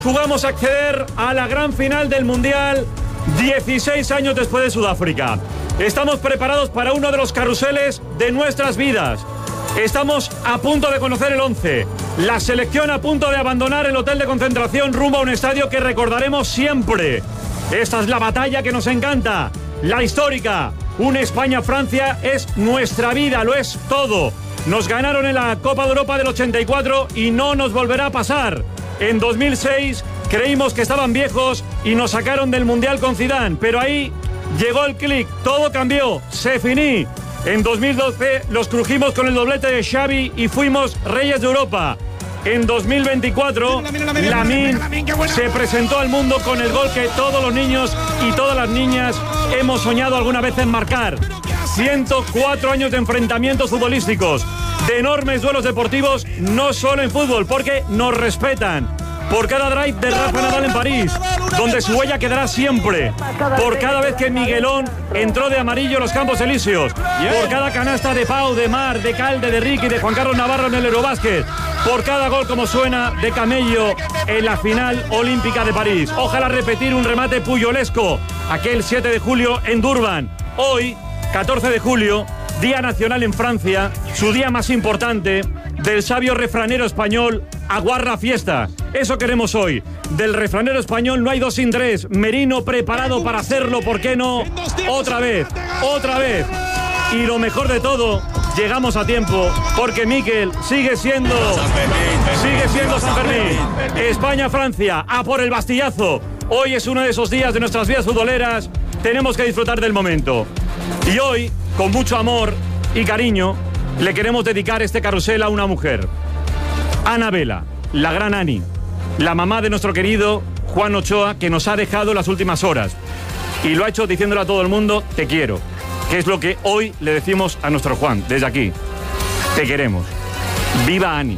Jugamos a acceder a la gran final del Mundial 16 años después de Sudáfrica. Estamos preparados para uno de los carruseles de nuestras vidas. Estamos a punto de conocer el 11. La selección a punto de abandonar el hotel de concentración rumbo a un estadio que recordaremos siempre. Esta es la batalla que nos encanta, la histórica. Un España-Francia es nuestra vida, lo es todo. Nos ganaron en la Copa de Europa del 84 y no nos volverá a pasar. En 2006 creímos que estaban viejos y nos sacaron del Mundial con Zidane, pero ahí llegó el clic, todo cambió, se finí. En 2012 los crujimos con el doblete de Xavi y fuimos reyes de Europa. En 2024 Lamine se presentó al mundo con el gol que todos los niños y todas las niñas hemos soñado alguna vez en marcar. 104 años de enfrentamientos futbolísticos, de enormes duelos deportivos, no solo en fútbol, porque nos respetan. Por cada drive de Rafa Nadal en París, donde su huella quedará siempre. Por cada vez que Miguelón entró de amarillo en los Campos Elíseos. Por cada canasta de Pau, de Mar, de Calde, de Ricky, de Juan Carlos Navarro en el Eurobásquet. Por cada gol como suena de Camello en la final olímpica de París. Ojalá repetir un remate puyolesco aquel 7 de julio en Durban. Hoy, 14 de julio, Día Nacional en Francia, su día más importante, del sabio refranero español, aguarra fiesta. Eso queremos hoy. Del refranero español no hay dos sin tres. Merino preparado para hacerlo, ¿por qué no? Otra vez, otra vez. Y lo mejor de todo, llegamos a tiempo, porque Mikel sigue siendo San Fermín. España-Francia, a por el bastillazo. Hoy es uno de esos días de nuestras vidas futboleras. Tenemos que disfrutar del momento. Y hoy, con mucho amor y cariño, le queremos dedicar este carrusel a una mujer. Ana Vela, la gran Ani, la mamá de nuestro querido Juan Ochoa, que nos ha dejado las últimas horas. Y lo ha hecho diciéndole a todo el mundo, te quiero. Que es lo que hoy le decimos a nuestro Juan, desde aquí. Te queremos. ¡Viva Ani!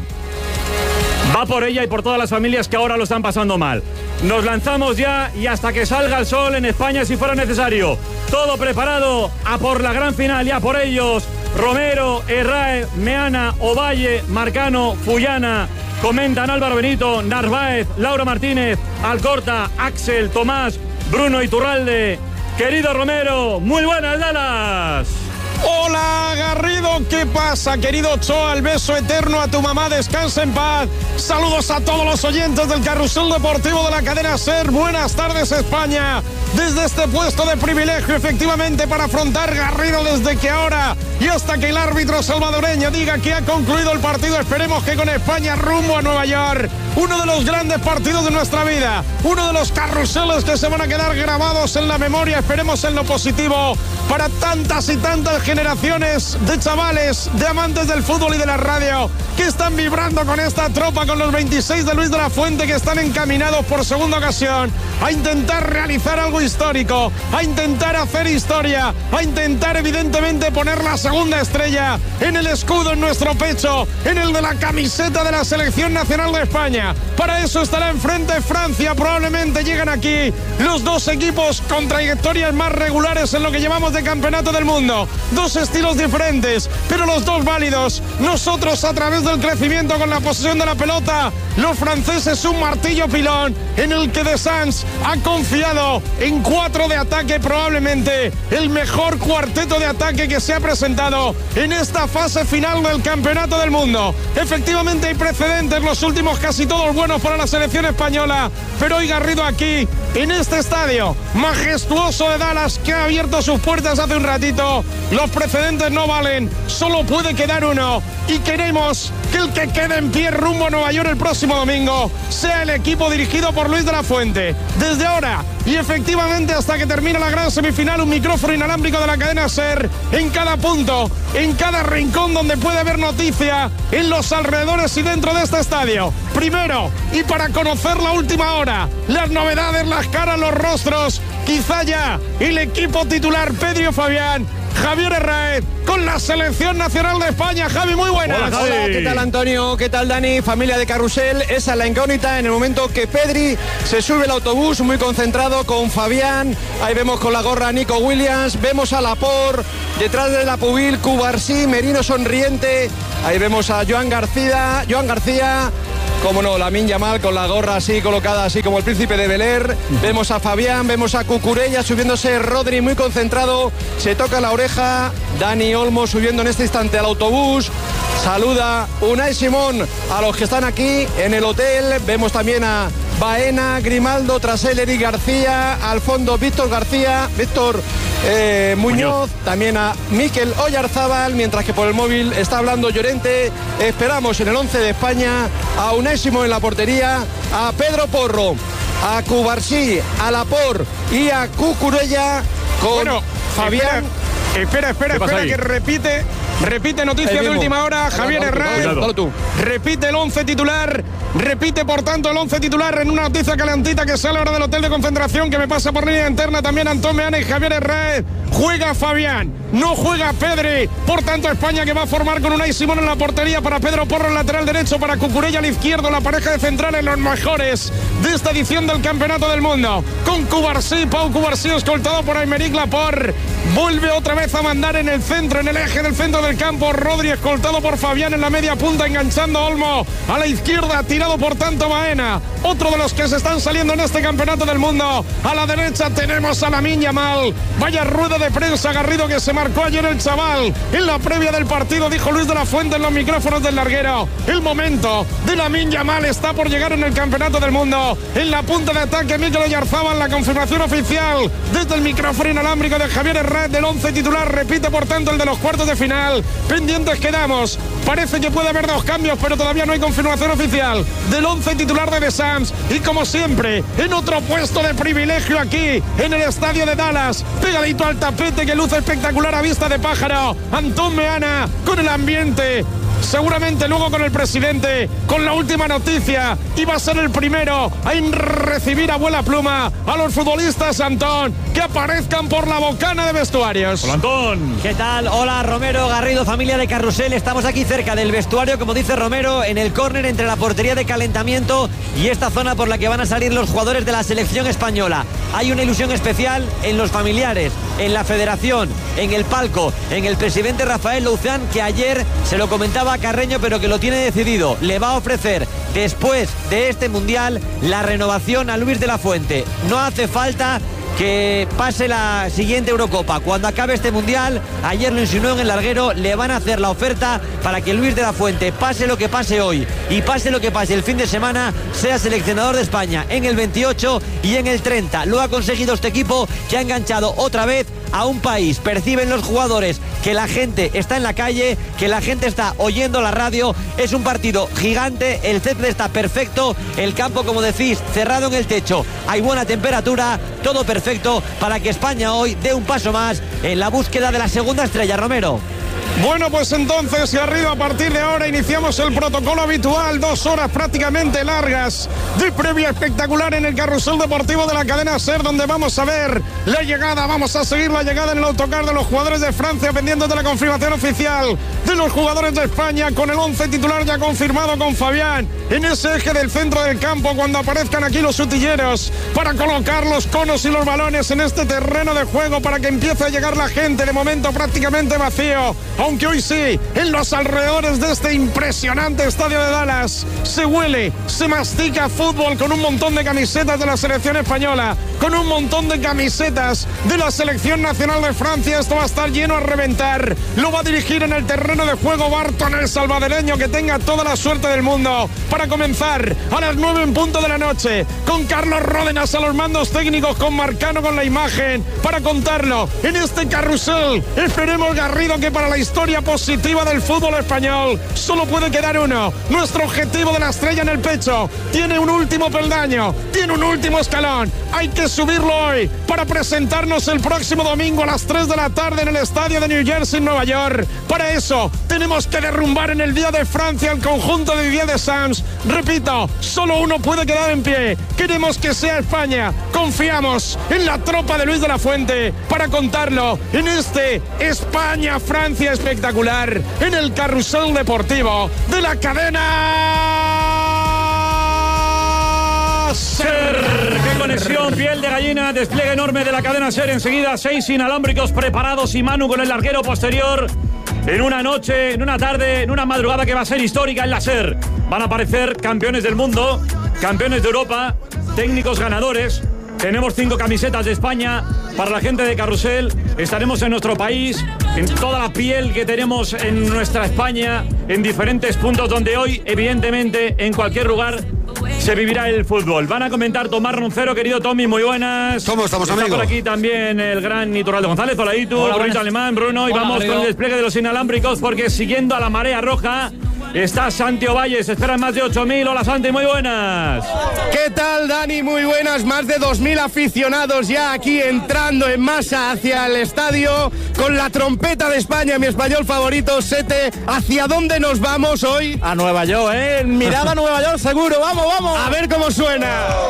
Va por ella y por todas las familias que ahora lo están pasando mal. Nos lanzamos ya y hasta que salga el sol en España si fuera necesario. Todo preparado a por la gran final y a por ellos. Romero, Herrae, Meana, Ovalle, Marcano, Fullana, comentan Álvaro Benito, Narváez, Laura Martínez, Alcorta, Axel, Tomás, Bruno Iturralde. Querido Romero, muy buenas, Dallas. Hola Garrido, ¿qué pasa? Querido Ochoa, el beso eterno a tu mamá, descansa en paz. Saludos a todos los oyentes del Carrusel Deportivo de la cadena SER. Buenas tardes España, desde este puesto de privilegio efectivamente para afrontar Garrido desde que ahora y hasta que el árbitro salvadoreño diga que ha concluido el partido. Esperemos que con España rumbo a Nueva York. Uno de los grandes partidos de nuestra vida, uno de los carruseles que se van a quedar grabados en la memoria, esperemos en lo positivo, para tantas y tantas generaciones de chavales, de amantes del fútbol y de la radio, que están vibrando con esta tropa, con los 26 de Luis de la Fuente, que están encaminados por segunda ocasión a intentar realizar algo histórico, a intentar hacer historia, a intentar evidentemente poner la segunda estrella en el escudo en nuestro pecho, en el de la camiseta de la Selección Nacional de España. Para eso estará enfrente Francia, probablemente llegan aquí los dos equipos con trayectorias más regulares en lo que llevamos de campeonato del mundo. Dos estilos diferentes, pero los dos válidos. Nosotros a través del crecimiento con la posesión de la pelota, los franceses un martillo pilón en el que Deschamps ha confiado en 4 de ataque, probablemente el mejor cuarteto de ataque que se ha presentado en esta fase final del campeonato del mundo. Efectivamente hay precedentes, los últimos casi todos buenos para la selección española, pero hoy Garrido aquí en este estadio majestuoso de Dallas, que ha abierto sus puertas hace un ratito, los precedentes no valen, solo puede quedar uno y queremos que el que quede en pie rumbo a Nueva York el próximo domingo sea el equipo dirigido por Luis de la Fuente. Desde ahora y efectivamente hasta que termine la gran semifinal, un micrófono inalámbrico de la cadena SER en cada punto, en cada rincón donde puede haber noticia, en los alrededores y dentro de este estadio. Primero, y para conocer la última hora, las novedades, las caras, los rostros, quizá ya el equipo titular, Pedro Fabián, Javier Herraez, con la Selección Nacional de España. Javi, muy buenas. Hola, Javi. Hola, ¿qué tal Antonio? ¿Qué tal Dani? Familia de Carrusel, esa es la incógnita en el momento que Pedri se sube al autobús, muy concentrado con Fabián, ahí vemos con la gorra a Nico Williams, vemos a Laporte, detrás de la Pubil, Cubarsí, Merino sonriente, ahí vemos a Joan García, como no, Lamine Yamal con la gorra así colocada, así como el príncipe de Bel-Air. Vemos a Fabián, vemos a Cucurella subiéndose, Rodri muy concentrado, se toca la oreja. Dani Olmo subiendo en este instante al autobús. Saluda Unai Simón a los que están aquí en el hotel. Vemos también a Baena, Grimaldo, tras él Eric García, al fondo Víctor Muñoz, también a Mikel Oyarzábal, mientras que por el móvil está hablando Llorente. Esperamos en el 11 de España a Unai Simón en la portería, a Pedro Porro, a Cubarsí, a Laporte y a Cucurella con Fabián. Espera, que repite noticia de última hora, Javier Herrera. Repite el 11 titular, repite por tanto el 11 titular en una noticia calentita que sale ahora del hotel de concentración, que me pasa por línea interna también Antón Meana y Javier Herrera. Juega Fabián, no juega Pedri, por tanto España que va a formar con Unai Simón en la portería, para Pedro Porro en lateral derecho, para Cucurella al izquierdo, la pareja de centrales los mejores de esta edición del Campeonato del Mundo, con Cubarsí, Pau Cubarsí escoltado por Aymeric Laporte. Vuelve otra vez a mandar en el centro, en el eje del centro del campo, Rodri escoltado por Fabián en la media punta, enganchando a Olmo a la izquierda, tirado por tanto Baena, otro de los que se están saliendo en este Campeonato del Mundo. A la derecha tenemos a Lamine Yamal. Vaya rueda de prensa, Garrido, que se marcó ayer el chaval en la previa del partido, dijo Luis de la Fuente en los micrófonos del larguero. El momento de Lamine Yamal está por llegar en el Campeonato del Mundo. En la punta de ataque Mikel Oyarzábal, la confirmación oficial desde el micrófono inalámbrico de Javier Herrera del 11 titular, repite por tanto el de los cuartos de final. Pendientes quedamos, parece que puede haber dos cambios, pero todavía no hay confirmación oficial del 11 titular de Deschamps. Y como siempre, en otro puesto de privilegio aquí en el estadio de Dallas, pegadito al tapete que luce espectacular a vista de pájaro, Antón Meana con el ambiente. Seguramente luego con el presidente, con la última noticia, y va a ser el primero en recibir a vuela pluma a los futbolistas, Antón, que aparezcan por la bocana de vestuarios. Hola, Antón. ¿Qué tal? Hola, Romero, Garrido, familia de Carrusel. Estamos aquí cerca del vestuario, como dice Romero, en el córner entre la portería de calentamiento y esta zona por la que van a salir los jugadores de la selección española. Hay una ilusión especial en los familiares, en la federación, en el palco, en el presidente Rafael Louzán, que ayer se lo comentaba a Carreño, pero que lo tiene decidido. Le va a ofrecer, después de este Mundial, la renovación a Luis de la Fuente. No hace falta que pase la siguiente Eurocopa. Cuando acabe este Mundial, ayer lo insinuó en el larguero, le van a hacer la oferta para que Luis de la Fuente, pase lo que pase hoy y pase lo que pase el fin de semana, sea seleccionador de España en el 28 y en el 30. Lo ha conseguido este equipo, que ha enganchado otra vez a un país. Perciben los jugadores que la gente está en la calle, que la gente está oyendo la radio. Es un partido gigante, el césped está perfecto, el campo, como decís, cerrado en el techo, hay buena temperatura, todo perfecto para que España hoy dé un paso más en la búsqueda de la segunda estrella, Romero. Bueno, pues entonces, Garrido, a partir de ahora iniciamos el protocolo habitual, 2 horas prácticamente largas de previa espectacular en el Carrusel Deportivo de la cadena SER, donde vamos a ver la llegada, vamos a seguir la llegada en el autocar de los jugadores de Francia, pendientes de la confirmación oficial de los jugadores de España, con el 11 titular ya confirmado, con Fabián en ese eje del centro del campo, cuando aparezcan aquí los utilleros para colocar los conos y los balones en este terreno de juego, para que empiece a llegar la gente, de momento prácticamente vacío, aunque hoy sí, en los alrededores de este impresionante estadio de Dallas se huele, se mastica fútbol, con un montón de camisetas de la selección española, con un montón de camisetas de la selección nacional de Francia. Esto va a estar lleno a reventar. Lo va a dirigir en el terreno de juego Barton, el salvadoreño, que tenga toda la suerte del mundo, para comenzar a las 9 en punto de la noche, con Carlos Ródenas a los mandos técnicos, con Marcano con la imagen, para contarlo en este carrusel. Esperemos, Garrido, que para la historia positiva del fútbol español solo puede quedar uno. Nuestro objetivo de la estrella en el pecho tiene un último peldaño, tiene un último escalón. Hay que subirlo hoy para presentarnos el próximo domingo a las 3 de la tarde en el estadio de New Jersey, en Nueva York. Para eso tenemos que derrumbar en el día de Francia el conjunto de Didier Deschamps. Repito, solo uno puede quedar en pie. Queremos que sea España. Confiamos en la tropa de Luis de la Fuente para contarlo en este España-Francia espectacular, en el Carrusel Deportivo de la cadena SER. ¡Qué conexión! Piel de gallina, despliegue enorme de la cadena SER. Enseguida 6 inalámbricos preparados y Manu con el larguero posterior En una noche, en una tarde, en una madrugada que va a ser histórica en la SER. Van a aparecer campeones del mundo, campeones de Europa, técnicos ganadores. Tenemos 5 camisetas de España para la gente de Carrusel. Estaremos en nuestro país, en toda la piel que tenemos en nuestra España, en diferentes puntos donde hoy, evidentemente, en cualquier lugar se vivirá el fútbol. Van a comentar Tomás Roncero, querido Tommy, muy buenas. ¿Cómo estamos, Está amigo? por aquí también el gran Iturralde González. Hola, Itu, Brunito Alemán, Bruno. Y vamos con el despliegue de los inalámbricos porque siguiendo a la marea roja está Santi Ovalle. Se esperan más de 8.000. Hola, Santi, muy buenas. ¿Qué tal, Dani? Muy buenas. Más de 2.000 aficionados ya aquí entrando en masa hacia el estadio con la trompeta de España, mi español favorito, Sete. ¿Hacia dónde nos vamos hoy? A Nueva York, ¿eh? Mirada a Nueva York, seguro. Vamos, vamos. A ver cómo suena.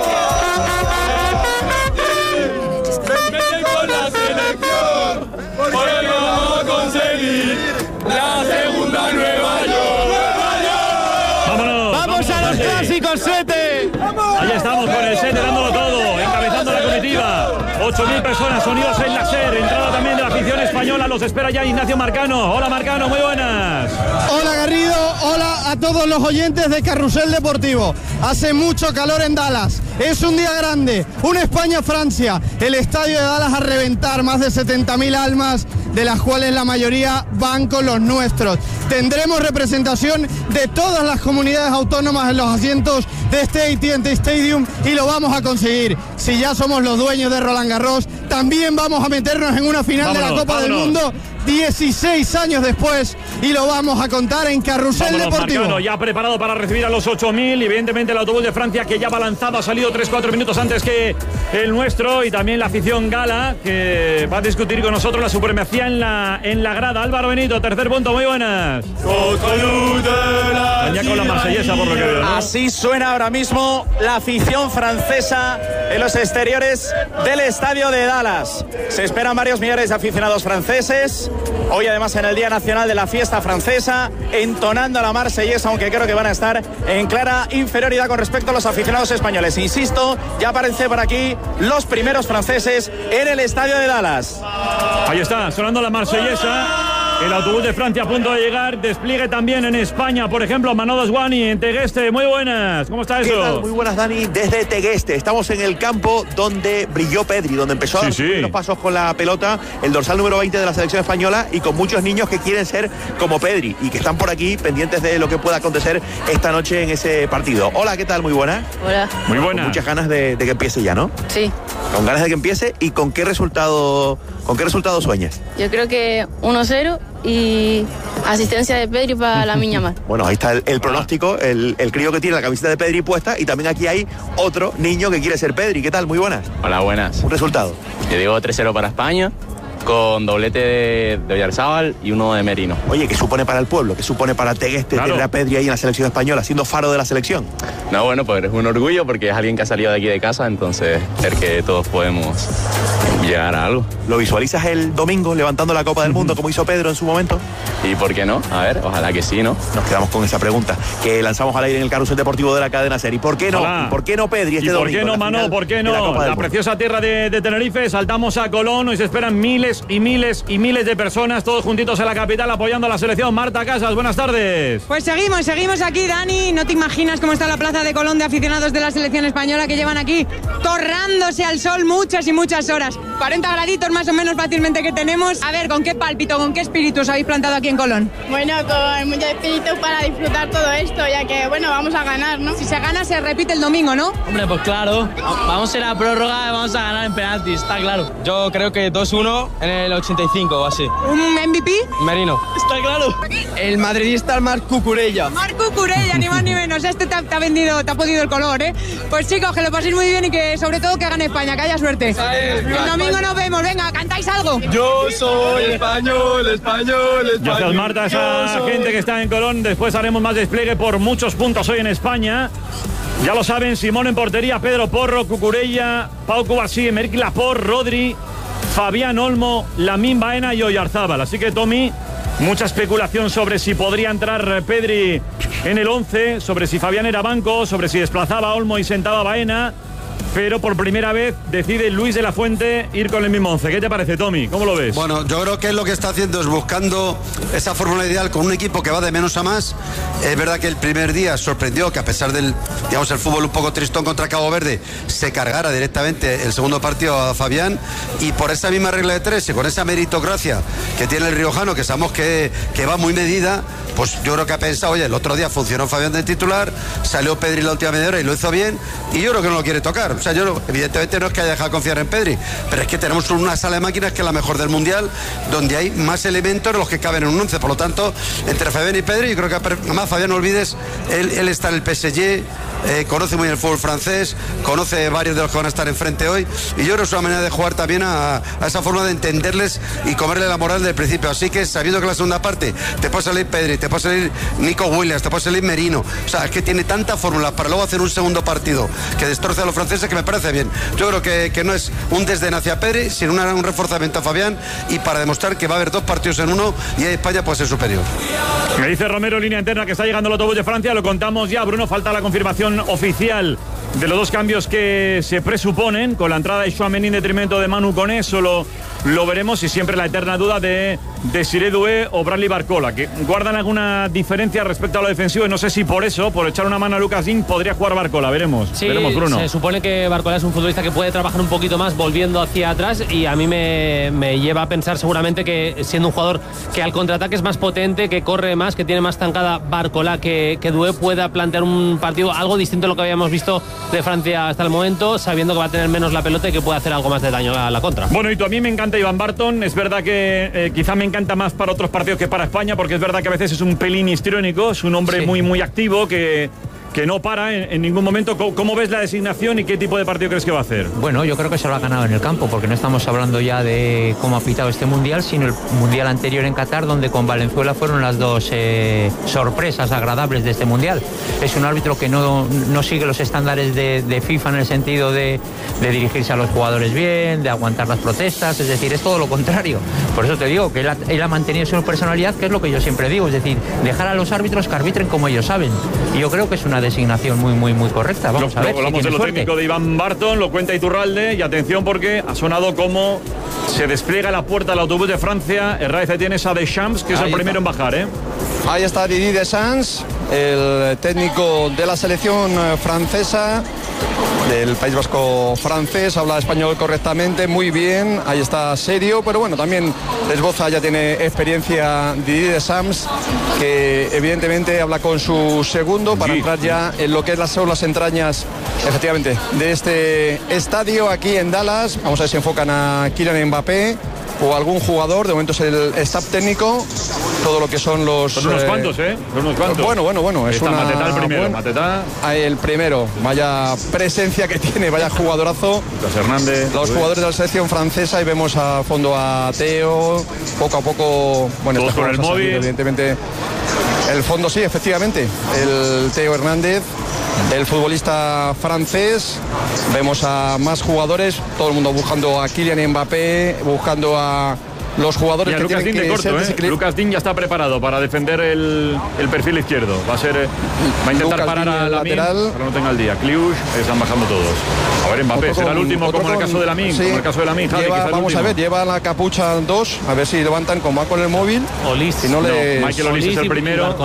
Vete con la selección, porque vamos a conseguir la segunda Nueva York. Vámonos. ¡Vamos a los clásicos, Sete! Ahí estamos con el Sete dándolo todo, encabezando la comitiva. 8.000 personas unidas en la SER. Entrada también de la afición española. Los espera ya Ignacio Marcano. Hola, Marcano, muy buenas. Hola Garrido, hola a todos los oyentes de Carrusel Deportivo. Hace mucho calor en Dallas, es un día grande, una España-Francia, el estadio de Dallas a reventar, más de 70.000 almas, de las cuales la mayoría van con los nuestros. Tendremos representación de todas las comunidades autónomas en los asientos de este AT&T Stadium y lo vamos a conseguir. Si ya somos los dueños de Roland Garros, también vamos a meternos en una final de la Copa del Mundo 16 años después y lo vamos a contar en Carrusel Deportivo. Marcano, ya preparado para recibir a los 8.000. Evidentemente el autobús de Francia que ya va lanzado, ha salido 3-4 minutos antes que el nuestro, y también la afición gala que va a discutir con nosotros la supremacía en la grada. Álvaro Benito, tercer punto, muy buenas. Ya con la marsellesa por lo que veo, ¿no? Así suena ahora mismo la afición francesa en los exteriores del estadio de Dallas. Se esperan varios millones de aficionados franceses. Hoy además en el Día Nacional de la Fiesta Francesa, entonando la marsellesa, aunque creo que van a estar en clara inferioridad con respecto a los aficionados españoles. Insisto, ya aparecen por aquí los primeros franceses en el estadio de Dallas. Ahí está, sonando la marsellesa. El autobús de Francia a punto de llegar. Despliegue también en España, por ejemplo, Manolo Sguani en Tegueste. Muy buenas, ¿cómo está eso? ¿Qué tal? Muy buenas, Dani, desde Tegueste. Estamos en el campo donde brilló Pedri, donde empezó a dar los pasos con la pelota, el dorsal número 20 de la selección española, y con muchos niños que quieren ser como Pedri y que están por aquí pendientes de lo que pueda acontecer esta noche en ese partido. Hola, ¿qué tal? Muy buenas. Hola. Muy buenas. Con muchas ganas de que empiece ya, ¿no? Sí. Con ganas de que empiece. ¿Y con qué resultado sueñas? Yo creo que 1-0 y asistencia de Pedri para la Miña Mar. Bueno, ahí está el pronóstico, el crío que tiene la camiseta de Pedri puesta, y también aquí hay otro niño que quiere ser Pedri. ¿Qué tal? Muy buenas. Hola, buenas. ¿Un resultado? Yo digo 3-0 para España, con doblete de Oyarzábal y uno de Merino. Oye, ¿qué supone para el pueblo? ¿Qué supone para Tegueste tener a Pedri ahí en la selección española, siendo faro de la selección? No, bueno, pues es un orgullo porque es alguien que ha salido de aquí de casa, entonces ver que todos podemos llegar a algo. ¿Lo visualizas el domingo levantando la Copa del Mundo como hizo Pedro en su momento? ¿Y por qué no? A ver, ojalá que sí, ¿no? Nos quedamos con esa pregunta que lanzamos al aire en el Carrusel Deportivo de la cadena SER. ¿Y por qué no? Ojalá. ¿Y por qué no Pedri este domingo? ¿Y por qué no, Mano? ¿Por qué no? La preciosa tierra de Tenerife. Saltamos a Colón. Hoy se esperan miles y miles y miles de personas, todos juntitos en la capital apoyando a la selección. Marta Casas, buenas tardes. Pues seguimos aquí, Dani. No te imaginas cómo está la plaza de Colón de aficionados de la selección española, que llevan aquí torrándose al sol muchas y muchas horas. 40 graditos más o menos fácilmente que tenemos. A ver, ¿con qué pálpito, con qué espíritu os habéis plantado aquí en Colón? Bueno, con mucho espíritu para disfrutar todo esto, ya que, bueno, vamos a ganar, ¿no? Si se gana, se repite el domingo, ¿no? Hombre, pues claro. Vamos a ir a prórroga y vamos a ganar en penaltis, está claro. Yo creo que 2-1 en el 85 o así. ¿Un MVP? Merino. Está claro. El madridista Marc Cucurella. Marc Cucurella, ni más ni menos. Este te ha podido el color, ¿eh? Pues chicos, que lo paséis muy bien y que sobre todo que gane España, que haya suerte. El domingo nos vemos, venga, ¿cantáis algo? Yo soy español. Gracias, Marta, esa gente que está en Colón. Después haremos más despliegue por muchos puntos hoy en España. Ya lo saben, Simón en portería, Pedro Porro, Cucurella, Pau Cubasí, Emerick Laporte, Rodri, Fabián Olmo, Lamine Baena y Oyarzábal. Así que, Tommy, mucha especulación sobre si podría entrar Pedri en el 11, sobre si Fabián era banco, sobre si desplazaba a Olmo y sentaba a Baena. pero por primera vez decide Luis de la Fuente ir con el mismo 11. ¿Qué te parece, Tommy? ¿Cómo lo ves? Bueno, yo creo que lo que está haciendo es buscando esa fórmula ideal con un equipo que va de menos a más. Es verdad que el primer día sorprendió que a pesar del, digamos, el fútbol un poco tristón contra Cabo Verde, se cargara directamente el segundo partido a Fabián, y por esa misma regla de 3 y con esa meritocracia que tiene el riojano, que sabemos que va muy medida, pues yo creo que ha pensado, oye, el otro día funcionó Fabián de titular, salió Pedri la última media hora y lo hizo bien, y yo creo que no lo quiere tocar. O sea, evidentemente no es que haya dejado de confiar en Pedri, pero es que tenemos una sala de máquinas que es la mejor del Mundial, donde hay más elementos de los que caben en un 11. Por lo tanto, entre Fabián y Pedri, yo creo que además Fabián, no olvides, él está en el PSG, conoce muy bien el fútbol francés, conoce varios de los que van a estar enfrente hoy, y yo creo que es una manera de jugar también a esa forma de entenderles y comerle la moral del principio. Así que sabiendo que la segunda parte te puede salir Pedri, te puede salir Nico Williams, te puede salir Merino, o sea, es que tiene tantas fórmulas para luego hacer un segundo partido que destroce a los franceses, que me parece bien. Yo creo que no es un desdén hacia Pedri, sino un reforzamiento a Fabián, y para demostrar que va a haber 2 partidos en uno y España puede ser superior. Me dice Romero, línea interna, que está llegando el autobús de Francia. Lo contamos ya, Bruno. Falta la confirmación oficial de los 2 cambios que se presuponen, con la entrada de Tchouaméni en detrimento de Manu Koné. Solo lo veremos, y siempre la eterna duda de Desiré Doué o Bradley Barcola, que guardan alguna diferencia respecto a lo defensivo, y no sé si por eso, por echar una mano a Lucas Digne, podría jugar Barcola. Veremos, veremos, Bruno. Se supone que Barcola es un futbolista que puede trabajar un poquito más volviendo hacia atrás, y a mí me lleva a pensar seguramente que, siendo un jugador que al contraataque es más potente, que corre más, que tiene más zancada Barcola, que Doué pueda plantear un partido algo distinto a lo que habíamos visto de Francia hasta el momento, sabiendo que va a tener menos la pelota y que puede hacer algo más de daño a la contra. Bueno, y tú, a mí me encanta Ivan Barton. Es verdad que quizá me encanta más para otros partidos que para España, porque es verdad que a veces es un pelín histriónico, es un hombre muy activo, que no para en ningún momento. ¿Cómo ves la designación y qué tipo de partido crees que va a hacer? Bueno, yo creo que se lo ha ganado en el campo, porque no estamos hablando ya de cómo ha pitado este Mundial, sino el Mundial anterior en Qatar, donde con Valenzuela fueron las 2 sorpresas agradables de este Mundial. Es un árbitro que no sigue los estándares de FIFA en el sentido de dirigirse a los jugadores bien, de aguantar las protestas, es decir, es todo lo contrario. Por eso te digo que él ha mantenido su personalidad, que es lo que yo siempre digo, es decir, dejar a los árbitros que arbitren como ellos saben. Y yo creo que es una designación muy correcta. Vamos a ver. Hablamos de lo técnico de Iván Barton, lo cuenta Iturralde, y atención porque ha sonado como se despliega la puerta del autobús de Francia. Herrera tiene esa Deschamps, que es el primero en bajar, ¿eh? Ahí está Didier Deschamps, el técnico de la selección francesa, del País Vasco francés, habla español correctamente, muy bien, ahí está serio, pero bueno, también esboza, ya tiene experiencia Didier Deschamps, que evidentemente habla con su segundo para entrar ya en lo que son las entrañas, efectivamente, de este estadio aquí en Dallas. Vamos a ver si enfocan a Kylian Mbappé o algún jugador. De momento es el staff técnico, todo lo que son los... Son unos cuantos, ¿eh? Son unos cuantos. Bueno. Está Matetá el primero. Matetá. El primero. Vaya presencia que tiene, vaya jugadorazo. Lucas Hernández. Los jugadores de la selección francesa, y vemos a fondo a Teo, poco a poco... Bueno, todos con el móvil. Evidentemente, el fondo sí, efectivamente. El Teo Hernández, el futbolista francés. Vemos a más jugadores, todo el mundo buscando a Kylian Mbappé, buscando a los jugadores que Lucas tienen Digne que de corto, Lucas Digne ya está preparado para defender el perfil izquierdo. Va a intentar Lucas parar Digne, a Lamine lateral. para que no tenga el día. Kliush, están bajando todos. A ver, Mbappé será el último, como en el caso de Lamine. Como en el caso de Lamine, vamos a ver, lleva la capucha 2, a ver si levantan, como va con el móvil. Olís. Si no, Michael Olís es el primero.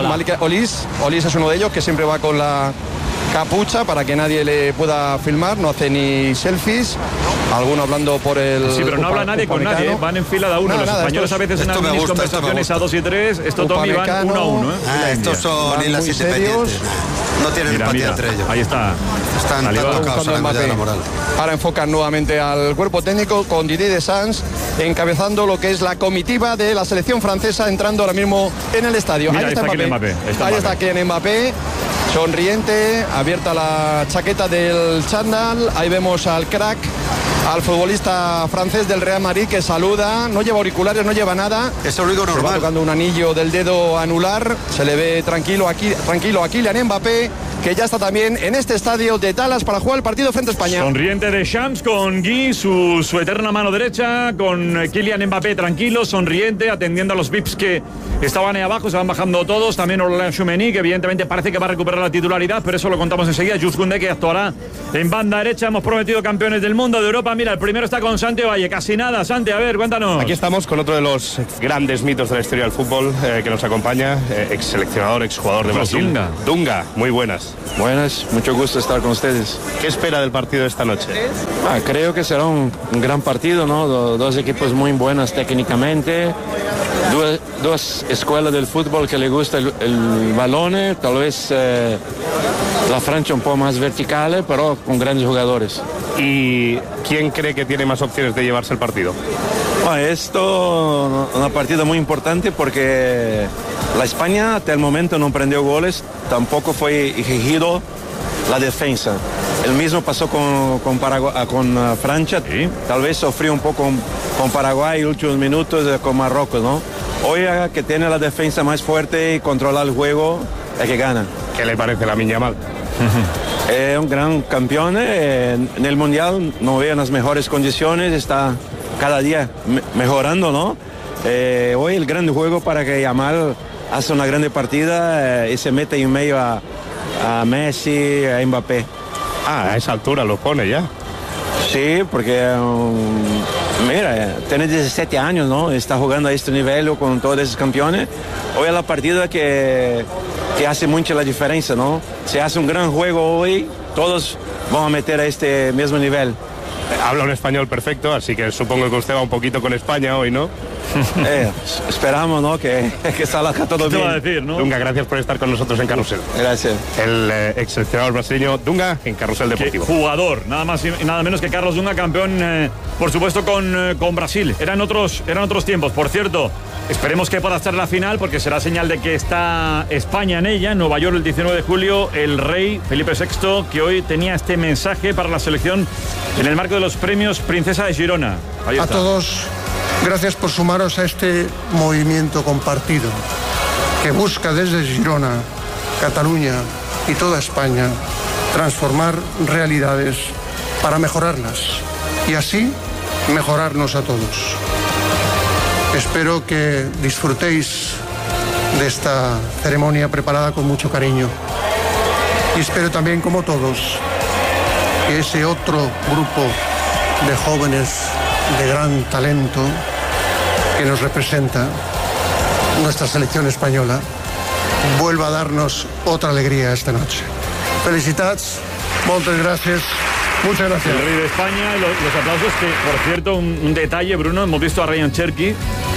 Olís es uno de ellos que siempre va con la capucha para que nadie le pueda filmar, no hace ni selfies. Alguno hablando por el... Sí, pero no habla nadie con nadie, van en fila de uno. Los españoles a veces en algunas conversaciones a 2 y 3, esto Tommy van 1 a 1. Estos son islas independientes. No tienen empatía entre ellos. Ahí está. Están tocados a la medida de la moral. Ahora enfocan nuevamente al cuerpo técnico con Didier Deschamps encabezando lo que es la comitiva de la selección francesa, entrando ahora mismo en el estadio. Mira, ahí está Kylian Mbappé. Ahí está Kylian Mbappé, sonriente, abierta la chaqueta del chándal. Ahí vemos al crack, al futbolista francés del Real Madrid, que saluda, no lleva auriculares, no lleva nada. Es lo único normal. Se va tocando un anillo del dedo anular, se le ve tranquilo a Kylian Mbappé, que ya está también en este estadio de Dallas para jugar el partido frente a España. Sonriente de Shams con Guy, su eterna mano derecha, con Kylian Mbappé tranquilo, sonriente, atendiendo a los VIPs que estaban ahí abajo, se van bajando todos. También Aurélien Tchouameni, que evidentemente parece que va a recuperar la titularidad, pero eso lo contamos enseguida. Jules Koundé, que actuará en banda derecha. Hemos prometido campeones del mundo, de Europa. Mira, el primero está con Santi Valle, casi nada. Santi, a ver, cuéntanos. Aquí estamos con otro de los grandes mitos de la historia del fútbol que nos acompaña, ex seleccionador, ex jugador de Brasil. Dunga, muy buenas. Buenas, mucho gusto estar con ustedes. ¿Qué espera del partido de esta noche? Creo que será un gran partido, ¿no? Dos equipos muy buenos técnicamente, dos escuelas del fútbol que le gusta el balón, tal vez la Francia un poco más vertical, pero con grandes jugadores. ¿Y quién cree que tiene más opciones de llevarse el partido? Esto es una partida muy importante porque la España hasta el momento no prendió goles, tampoco fue exigido la defensa. El mismo pasó con Francia, ¿sí? Tal vez sufrió un poco con Paraguay en los últimos minutos con Marruecos, ¿no? Hoy que tiene la defensa más fuerte y controla el juego, es que gana. ¿Qué le parece Lamine Yamal? Es un gran campeón, en el Mundial no veo en las mejores condiciones, está cada día mejorando, ¿no? Hoy el gran juego para que Yamal haga una gran partida y se mete en medio a Messi, a Mbappé. A esa altura lo pone ya. Sí, porque mira, tiene 17 años, ¿no? Está jugando a este nivel con todos esos campeones. Hoy es la partida que hace mucho la diferencia, ¿no? Si hace un gran juego hoy, todos van a meter a este mismo nivel. Habla un español perfecto, así que supongo que usted va un poquito con España hoy, ¿no? Esperamos, ¿no? Que salga todo bien. Te va a decir, ¿no? Dunga, gracias por estar con nosotros en Carrusel. Gracias. El ex seleccionador brasileño Dunga en Carrusel Deportivo. Qué jugador, nada más y nada menos que Carlos Dunga, campeón, por supuesto, con Brasil. Eran otros tiempos. Por cierto, esperemos que pueda estar la final, porque será señal de que está España en ella. En Nueva York, el 19 de julio, el rey Felipe VI, que hoy tenía este mensaje para la selección en el marco de los premios Princesa de Girona. A todos, gracias por sumaros a este movimiento compartido que busca desde Girona, Cataluña y toda España transformar realidades para mejorarlas y así mejorarnos a todos. Espero que disfrutéis de esta ceremonia preparada con mucho cariño y espero también, como todos, que ese otro grupo de jóvenes de gran talento que nos representa, nuestra selección española, vuelva a darnos otra alegría esta noche. Felicitats, muchas gracias. Muchas gracias. El rey de España, los aplausos que, por cierto, un detalle, Bruno, hemos visto a Ryan Cherky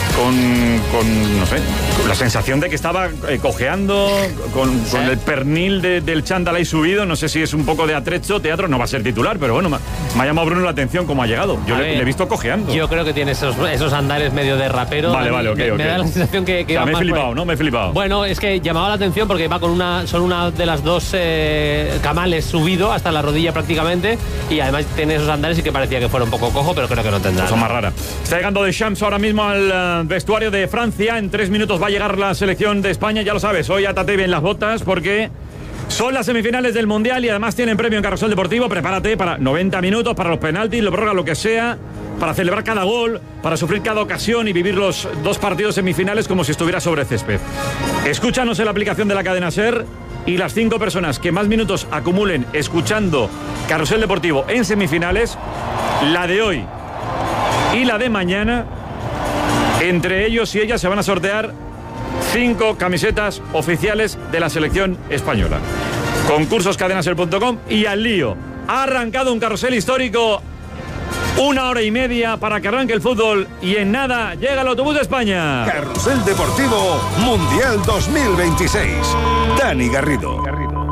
con no sé, con la sensación de que estaba cojeando, con el pernil del chándal ahí subido. No sé si es un poco de atrecho, teatro, no va a ser titular, pero bueno, me ha llamado Bruno la atención cómo ha llegado. Yo le he visto cojeando. Yo creo que tiene esos andares medio de rapero. Vale, ok. Me da la sensación que o sea, me he flipado, ¿no? Me he flipado. Bueno, es que llamaba la atención porque va con una de las dos camales subido hasta la rodilla prácticamente, y además tiene esos andares y que parecía que fuera un poco cojo, pero creo que no tendrá. Cosa más rara. Está llegando de Shams ahora mismo al vestuario de Francia. En 3 minutos va a llegar la selección de España, ya lo sabes. Hoy atate bien las botas porque son las semifinales del Mundial y además tienen premio en Carrusel Deportivo. Prepárate para 90 minutos, para los penaltis, lo prórroga, lo que sea, para celebrar cada gol, para sufrir cada ocasión y vivir los 2 partidos semifinales como si estuviera sobre césped. Escúchanos en la aplicación de la cadena SER, y las 5 personas que más minutos acumulen escuchando Carrusel Deportivo en semifinales, la de hoy y la de mañana, entre ellos y ellas se van a sortear 5 camisetas oficiales de la selección española. Concursoscadenaser.com y al lío. Ha arrancado un carrusel histórico, 1 hora y media para que arranque el fútbol, y en nada llega el autobús de España. Carrusel Deportivo Mundial 2026. Dani Garrido.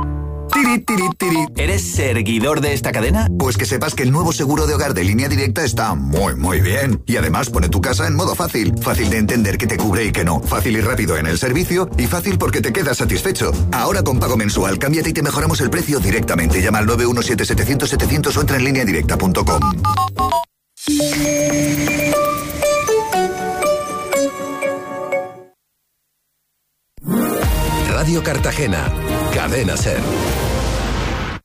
¿Eres seguidor de esta cadena? Pues que sepas que el nuevo seguro de hogar de Línea Directa está muy bien. Y además pone tu casa en modo fácil. Fácil de entender qué te cubre y qué no. Fácil y rápido en el servicio. Y fácil porque te quedas satisfecho. Ahora con pago mensual, cámbiate y te mejoramos el precio directamente. Llama al 917-700-700 o entra en lineadirecta.com. Radio Cartagena, Cadena SER.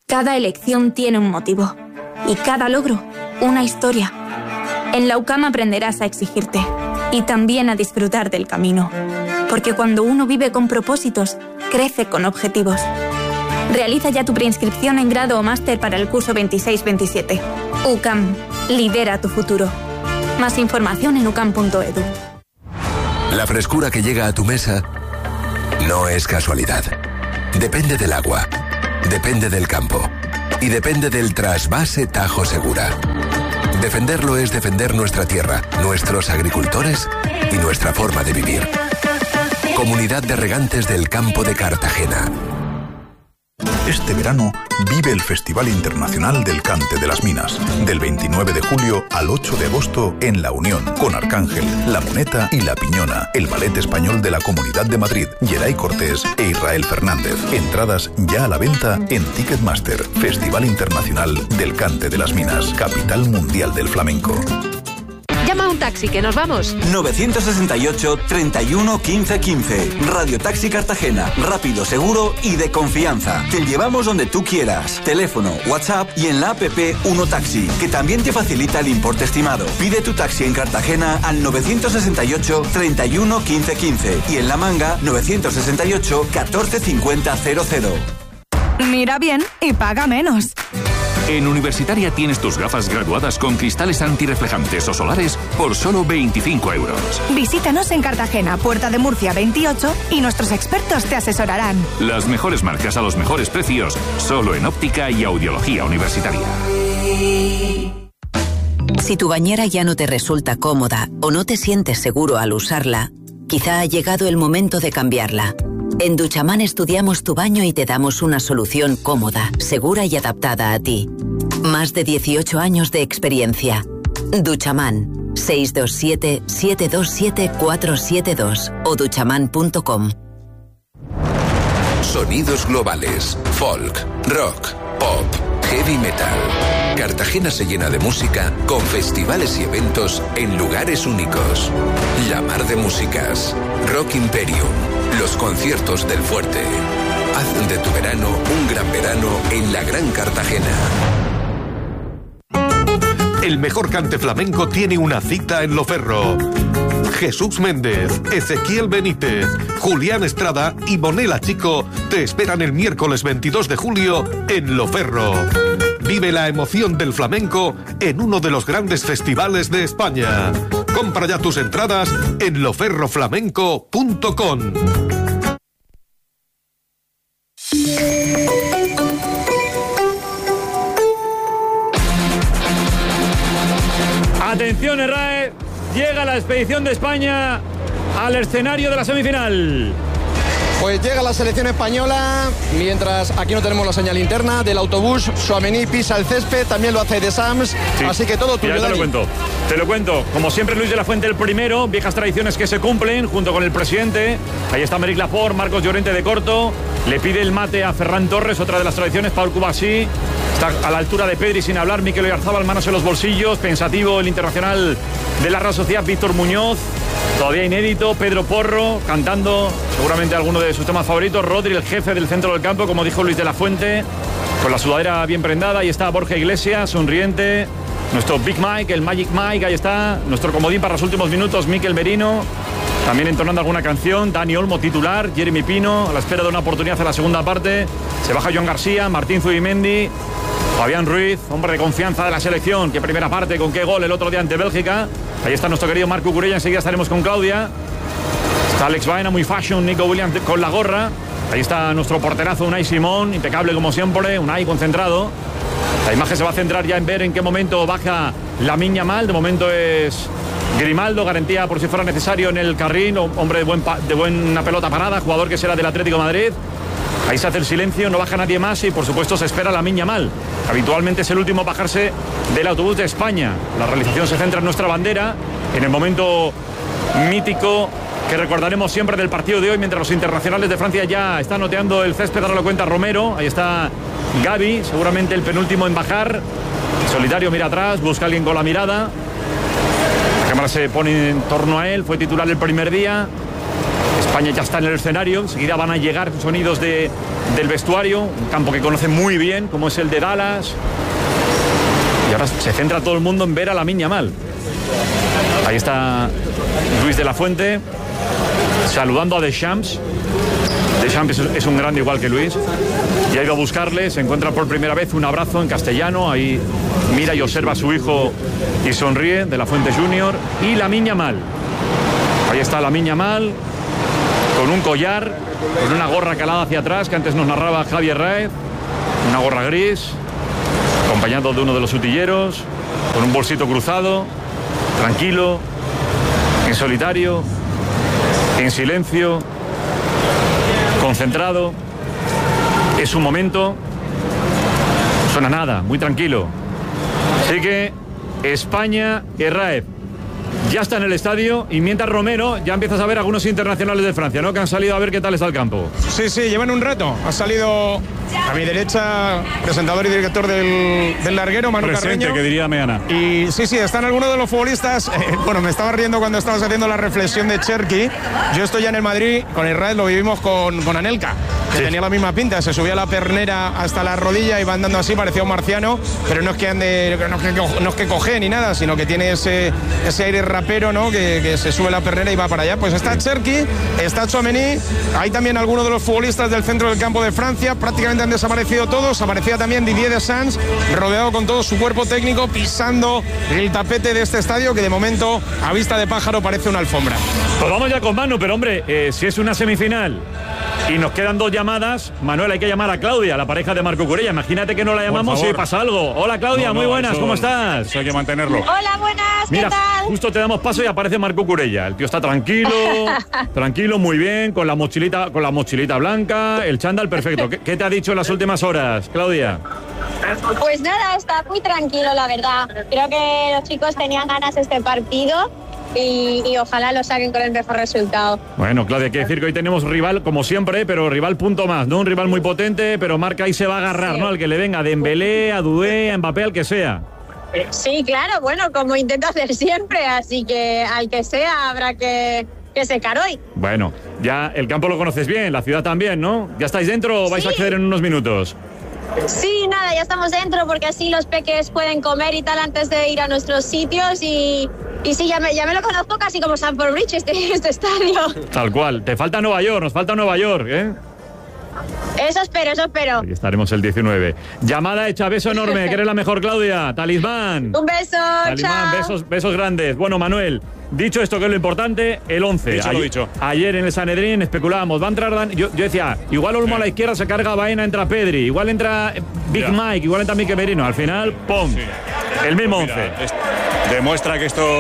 Cada elección tiene un motivo y cada logro una historia. En la UCAM aprenderás a exigirte y también a disfrutar del camino. Porque cuando uno vive con propósitos, crece con objetivos. Realiza ya tu preinscripción en grado o máster para el curso 26-27. UCAM, lidera tu futuro. Más información en ucam.edu. La frescura que llega a tu mesa no es casualidad. Depende del agua, depende del campo y depende del trasvase Tajo Segura. Defenderlo es defender nuestra tierra, nuestros agricultores y nuestra forma de vivir. Comunidad de Regantes del Campo de Cartagena. Este verano vive el Festival Internacional del Cante de las Minas, del 29 de julio al 8 de agosto en La Unión, con Arcángel, La Moneta y La Piñona, el ballet español de la Comunidad de Madrid, Yeray Cortés e Israel Fernández. Entradas ya a la venta en Ticketmaster. Festival Internacional del Cante de las Minas, capital mundial del flamenco. Llama a un taxi, que nos vamos. 968 31 15 15. Radio Taxi Cartagena. Rápido, seguro y de confianza. Te llevamos donde tú quieras. Teléfono, WhatsApp y en la app Uno Taxi, que también te facilita el importe estimado. Pide tu taxi en Cartagena al 968 31 15 15 y en La Manga 968 14 50 00. Mira bien y paga menos. En Universitaria tienes tus gafas graduadas con cristales antirreflejantes o solares por solo 25 euros. Visítanos en Cartagena, Puerta de Murcia 28 y nuestros expertos te asesorarán. Las mejores marcas a los mejores precios, solo en óptica y audiología universitaria. Si tu bañera ya no te resulta cómoda o no te sientes seguro al usarla, quizá ha llegado el momento de cambiarla. En Duchaman estudiamos tu baño y te damos una solución cómoda, segura y adaptada a ti. Más de 18 años de experiencia. Duchaman, 627-727-472 o duchaman.com. Sonidos globales, folk, rock, pop, heavy metal. Cartagena se llena de música con festivales y eventos en lugares únicos. La Mar de Músicas, Rock Imperium, los conciertos del Fuerte. Haz de tu verano un gran verano en la Gran Cartagena. El mejor cante flamenco tiene una cita en Loferro. Jesús Méndez, Ezequiel Benítez, Julián Estrada y Monela Chico te esperan el miércoles 22 de julio en Loferro. Vive la emoción del flamenco en uno de los grandes festivales de España. Compra ya tus entradas en loferroflamenco.com. Atención, RAE, llega la expedición de España al escenario de la semifinal. Pues llega la selección española, mientras aquí no tenemos la señal interna del autobús. Tchouaméni pisa el césped, también lo hace de Sams, sí. Así que todo tuyo, Dani. Te lo cuento. Como siempre, Luis de la Fuente el primero, viejas tradiciones que se cumplen, junto con el presidente. Ahí está Meric Laporte, Marcos Llorente de Corto. Le pide el mate a Ferran Torres, otra de las tradiciones. Paul Cubasí está a la altura de Pedri sin hablar. Mikel Oyarzabal, manos en los bolsillos. Pensativo el internacional de la Real Sociedad, Víctor Muñoz. Todavía inédito, Pedro Porro cantando seguramente alguno de sus temas favoritos. Rodri, el jefe del centro del campo, como dijo Luis de la Fuente, con la sudadera bien prendada. Ahí está Borja Iglesias, sonriente. Nuestro Big Mike, el Magic Mike, ahí está. Nuestro comodín para los últimos minutos, Mikel Merino, también entonando alguna canción. Dani Olmo titular, Jeremy Pino a la espera de una oportunidad en la segunda parte. Se baja Joan García, Martín Zubimendi, Fabián Ruiz, hombre de confianza de la selección. Qué primera parte, con qué gol el otro día ante Bélgica. Ahí está nuestro querido Marco Curella, enseguida estaremos con Claudia. Está Alex Baena, muy fashion, Nico Williams con la gorra. Ahí está nuestro porterazo Unai Simón, impecable como siempre, Unai concentrado. La imagen se va a centrar ya en ver en qué momento baja Lamine Yamal. De momento es Grimaldo, garantía por si fuera necesario en el carril, hombre de buena pelota parada, jugador que será del Atlético de Madrid. Ahí se hace el silencio, no baja nadie más y por supuesto se espera Lamine Yamal. Habitualmente es el último a bajarse del autobús de España. La realización se centra en nuestra bandera, en el momento mítico que recordaremos siempre del partido de hoy, mientras los internacionales de Francia ya están noteando el césped. Ahora lo cuenta Romero. Ahí está Gavi, seguramente el penúltimo en bajar. Solitario mira atrás, busca a alguien con la mirada. La cámara se pone en torno a él, fue titular el primer día. España ya está en el escenario, enseguida van a llegar sonidos del vestuario, un campo que conoce muy bien, como es el de Dallas. Y ahora se centra todo el mundo en ver a Lamine Yamal. Ahí está Luis de la Fuente saludando a Deschamps. Deschamps es un grande igual que Luis. Y ha ido a buscarle, se encuentra por primera vez, un abrazo en castellano. Ahí mira y observa a su hijo y sonríe, de la Fuente Junior. Y Lamine Yamal. Ahí está Lamine Yamal con un collar, con una gorra calada hacia atrás, que antes nos narraba Javier Raez. Una gorra gris, acompañado de uno de los utilleros, con un bolsito cruzado, tranquilo, en solitario, en silencio, concentrado. Es su momento, no suena nada, muy tranquilo. Así que España y Raez ya está en el estadio, y mientras Romero ya empiezas a ver algunos internacionales de Francia, ¿no? Que han salido a ver qué tal está el campo. Sí, llevan un rato. Ha salido a mi derecha presentador y director del larguero, Manu Presente, Carreño. que diría Meana. Y sí, están algunos de los futbolistas. Bueno, me estaba riendo cuando estabas haciendo la reflexión de Cherki. Yo estoy ya en el Madrid, con Israel lo vivimos con Anelka, que tenía la misma pinta, se subía la pernera hasta la rodilla y va andando así, parecía un marciano, pero no es que ande, no es que coge ni nada, sino que tiene ese aire rapero, ¿no? Que se sube la pernera y va para allá. Pues está Cherki, está Tchouaméni, hay también algunos de los futbolistas del centro del campo de Francia, prácticamente han desaparecido todos. Aparecía también Didier Deschamps, rodeado con todo su cuerpo técnico, pisando el tapete de este estadio, que de momento, a vista de pájaro, parece una alfombra. Pues vamos ya con Manu, pero hombre, si es una semifinal y nos quedan 2 llamadas, Manuel, hay que llamar a Claudia, la pareja de Marco Curella. Imagínate que no la llamamos y pasa algo. Hola, Claudia, muy buenas, ¿cómo estás? Eso hay que mantenerlo. Hola, buenas, Mira, ¿qué tal? justo te damos paso y aparece Marco Curella. El tío está tranquilo, tranquilo, muy bien, con la mochilita blanca, el chándal perfecto. ¿Qué te ha dicho en las últimas horas, Claudia? Pues nada, está muy tranquilo, la verdad. Creo que los chicos tenían ganas de este partido y ojalá lo saquen con el mejor resultado. Bueno, Claudia, hay que decir que hoy tenemos rival, como siempre, pero rival punto más, ¿no? Un rival muy potente, pero Marca ahí se va a agarrar, sí, ¿no? Al que le venga, a Dembélé, a Dudé, a Mbappé, al que sea. Sí, claro, bueno, como intento hacer siempre, así que al que sea habrá que secar hoy. Bueno, ya el campo lo conoces bien, la ciudad también, ¿no? ¿Ya estáis dentro o vais a acceder en unos minutos? Sí, nada, ya estamos dentro porque así los peques pueden comer y tal antes de ir a nuestros sitios y sí, ya me lo conozco casi como Stamford Bridge, este estadio. Tal cual. Te falta Nueva York, nos falta Nueva York, ¿eh? Eso espero. Ahí estaremos el 19. Llamada hecha, beso enorme, que eres la mejor, Claudia. Talismán. Un beso, Talismán, chao. besos grandes. Bueno, Manuel, dicho esto, que es lo importante, el 11. Dicho. Ayer en el Sanedrín especulábamos, va a entrar yo decía, igual Olmo a la izquierda se carga Baena, entra Pedri, igual entra Big Mike, igual entra Mikel Merino. Al final, ¡pum! Sí. El mismo 11. Demuestra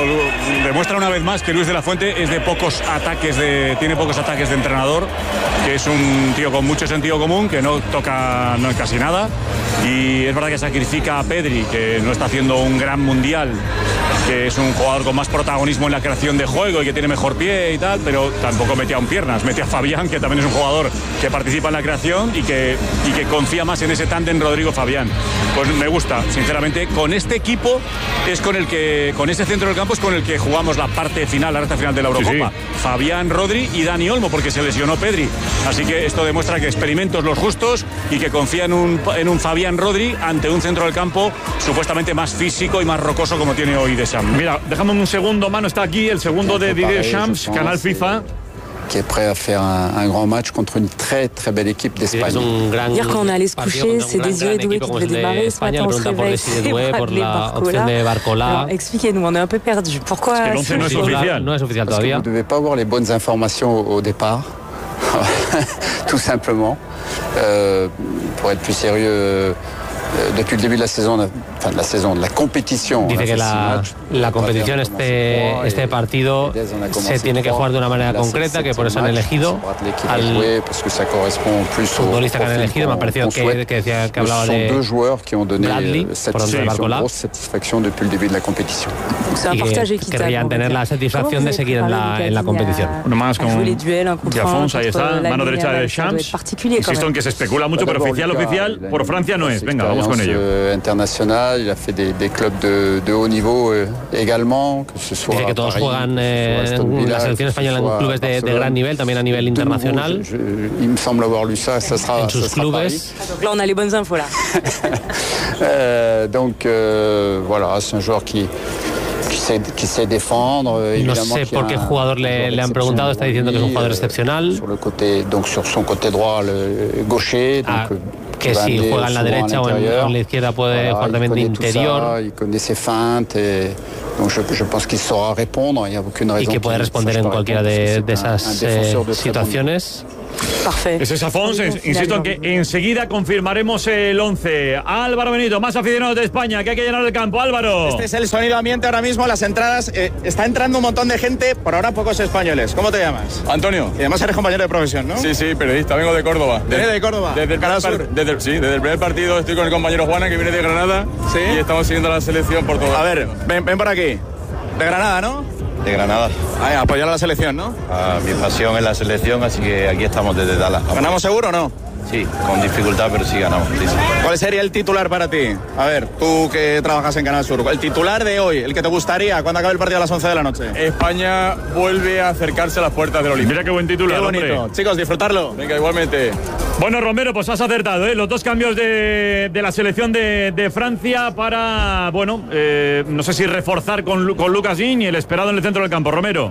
una vez más que Luis de la Fuente es de pocos ataques tiene pocos ataques de entrenador, que es un tío con mucho sentido común, que no toca casi nada, y es verdad que sacrifica a Pedri, que no está haciendo un gran mundial, que es un jugador con más protagonismo en la creación de juego y que tiene mejor pie y tal, pero tampoco mete a un piernas, mete a Fabián, que también es un jugador que participa en la creación y que confía más en ese tándem Rodrigo-Fabián. Pues me gusta, sinceramente, con este equipo es con este centro del campo es con el que jugamos la parte final, la recta final de la Eurocopa. Sí. Fabián, Rodri y Dani Olmo, porque se lesionó Pedri. Así que esto demuestra que experimentos los justos y que confía en un Fabián Rodri ante un centro del campo supuestamente más físico y más rocoso como tiene hoy Deschamps. Mira, dejame un segundo, Mano está aquí, el segundo de Didier Deschamps, Canal FIFA. Qui est prêt à faire un grand match contre une très très belle équipe d'Espagne. Hier quand on allait se coucher, c'est Désiré Doué qui devait démarrer. Ce matin on se réveille, c'est Bradley Barcola. Alors expliquez-nous, on est un peu perdu. Pourquoi no es oficial? No es oficial todavía. Vous ne devez pas avoir les bonnes informations au départ, tout simplement. Pour être plus sérieux. Depuis el début de la saison, de la competición. Dice que la competición, este partido se tiene que jugar de una manera concreta, que por eso han elegido al futbolista que han elegido. Me ha parecido que decía que hablaba de Bradley, por donde Barcola, y que querrían tener la satisfacción de seguir en la competición. Uno más con Diafons, ahí está, mano derecha de Deschamps. Insisto en que se especula mucho, pero oficial por Francia no es. Venga, vamos Vamos con ello. Internacional, il a fait des clubs de haut niveau également, que ce soit. Dice que todos juegan la selección española en clubes de gran nivel, también a nivel internacional. Il me semble avoir lu ça sera en sus clubes. Donc là, on a les bonnes infos là. Donc voilà, c'est un joueur qui sait défendre. No sé por qué jugador le han preguntado, está diciendo que es un jugador excepcional. Sur son côté droit, le gaucher. Que si juega en la derecha o en la izquierda puede jugar también de interior. Il connaît ses feintes. Donc je pense qu'il saura répondre. Il n'y a aucune raison. Y que puede responder en cualquiera de esas situaciones. Es esa Fons, insisto en que enseguida confirmaremos el 11. Álvaro Benito, más aficionados de España, que hay que llenar el campo. Álvaro. Este es el sonido ambiente ahora mismo, las entradas. Está entrando un montón de gente, por ahora pocos españoles. ¿Cómo te llamas? Antonio. Y además eres compañero de profesión, ¿no? Sí, periodista, vengo de Córdoba. ¿Vienes de Córdoba? Desde el primer partido estoy con el compañero Juana, que viene de Granada. Sí. Y estamos siguiendo la selección por todo. A ver, ven por aquí. De Granada, ¿no? De Granada. A apoyar a la selección, ¿no? Mi pasión es la selección, así que aquí estamos desde Dallas. ¿Ganamos seguro o no? Sí, con dificultad, pero sí ganamos. Sí. ¿Cuál sería el titular para ti? A ver, tú que trabajas en Canal Sur, el titular de hoy, el que te gustaría cuando acabe el partido a las 11 de la noche. España vuelve a acercarse a las puertas del Olimpia. Mira qué buen titular, qué bonito. Hombre. Chicos, disfrutarlo. Venga, igualmente. Bueno, Romero, pues has acertado, ¿eh? Los dos cambios de la selección de Francia para, bueno, no sé si reforzar con Lucas Digne y el esperado en el centro del campo. Romero.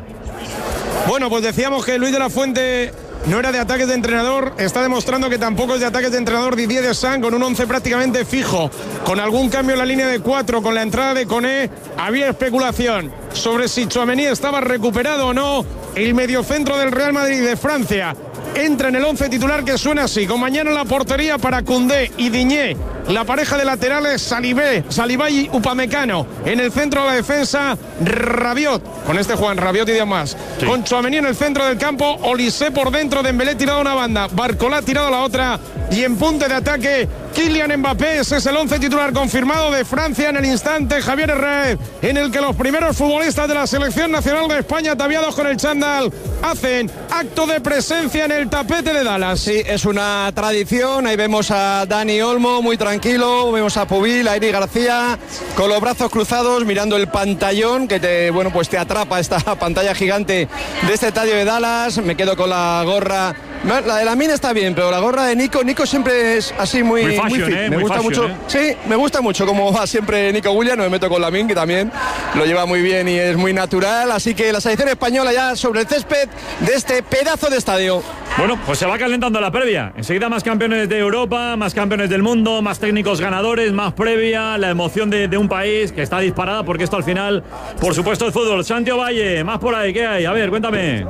Bueno, pues decíamos que Luis de la Fuente no era de ataques de entrenador, está demostrando que tampoco es de ataques de entrenador Didier Deschamps, con un 11 prácticamente fijo, con algún cambio en la línea de 4, con la entrada de Koné. Había especulación sobre si Tchouaméni estaba recuperado o no. El mediocentro del Real Madrid de Francia entra en el 11 titular, que suena así, con mañana en la portería para Koundé y Digne. La pareja de laterales Saliba y Upamecano. En el centro de la defensa, Rabiot. Con este Juan, Rabiot y demás. Sí. Con Tchouaméni en el centro del campo, Olise por dentro, Dembélé tirado a una banda, Barcola tirado a la otra. Y en punta de ataque, Kylian Mbappé. Ese es el 11 titular confirmado de Francia en el instante, Javier Herrera, en el que los primeros futbolistas de la Selección Nacional de España, ataviados con el chándal, hacen acto de presencia en el tapete de Dallas. Sí, es una tradición. Ahí vemos a Dani Olmo muy tranquilo, vemos a Pubil, a Eric García con los brazos cruzados mirando el pantallón que te atrapa esta pantalla gigante de este estadio de Dallas. Me quedo con la gorra. La de Lamine está bien, pero la gorra de Nico siempre es así muy fashion, fit. Me gusta mucho. Sí, me gusta mucho cómo va siempre Nico Williams. No me meto con Lamine, que también lo lleva muy bien y es muy natural. Así que la selección española ya sobre el césped de este pedazo de estadio. Bueno, pues se va calentando la previa. Enseguida más campeones de Europa, más campeones del mundo, más técnicos ganadores, más previa, la emoción de un país que está disparada, porque esto al final, por supuesto, es fútbol. Santiago Valle, más por ahí, ¿qué hay? A ver, cuéntame.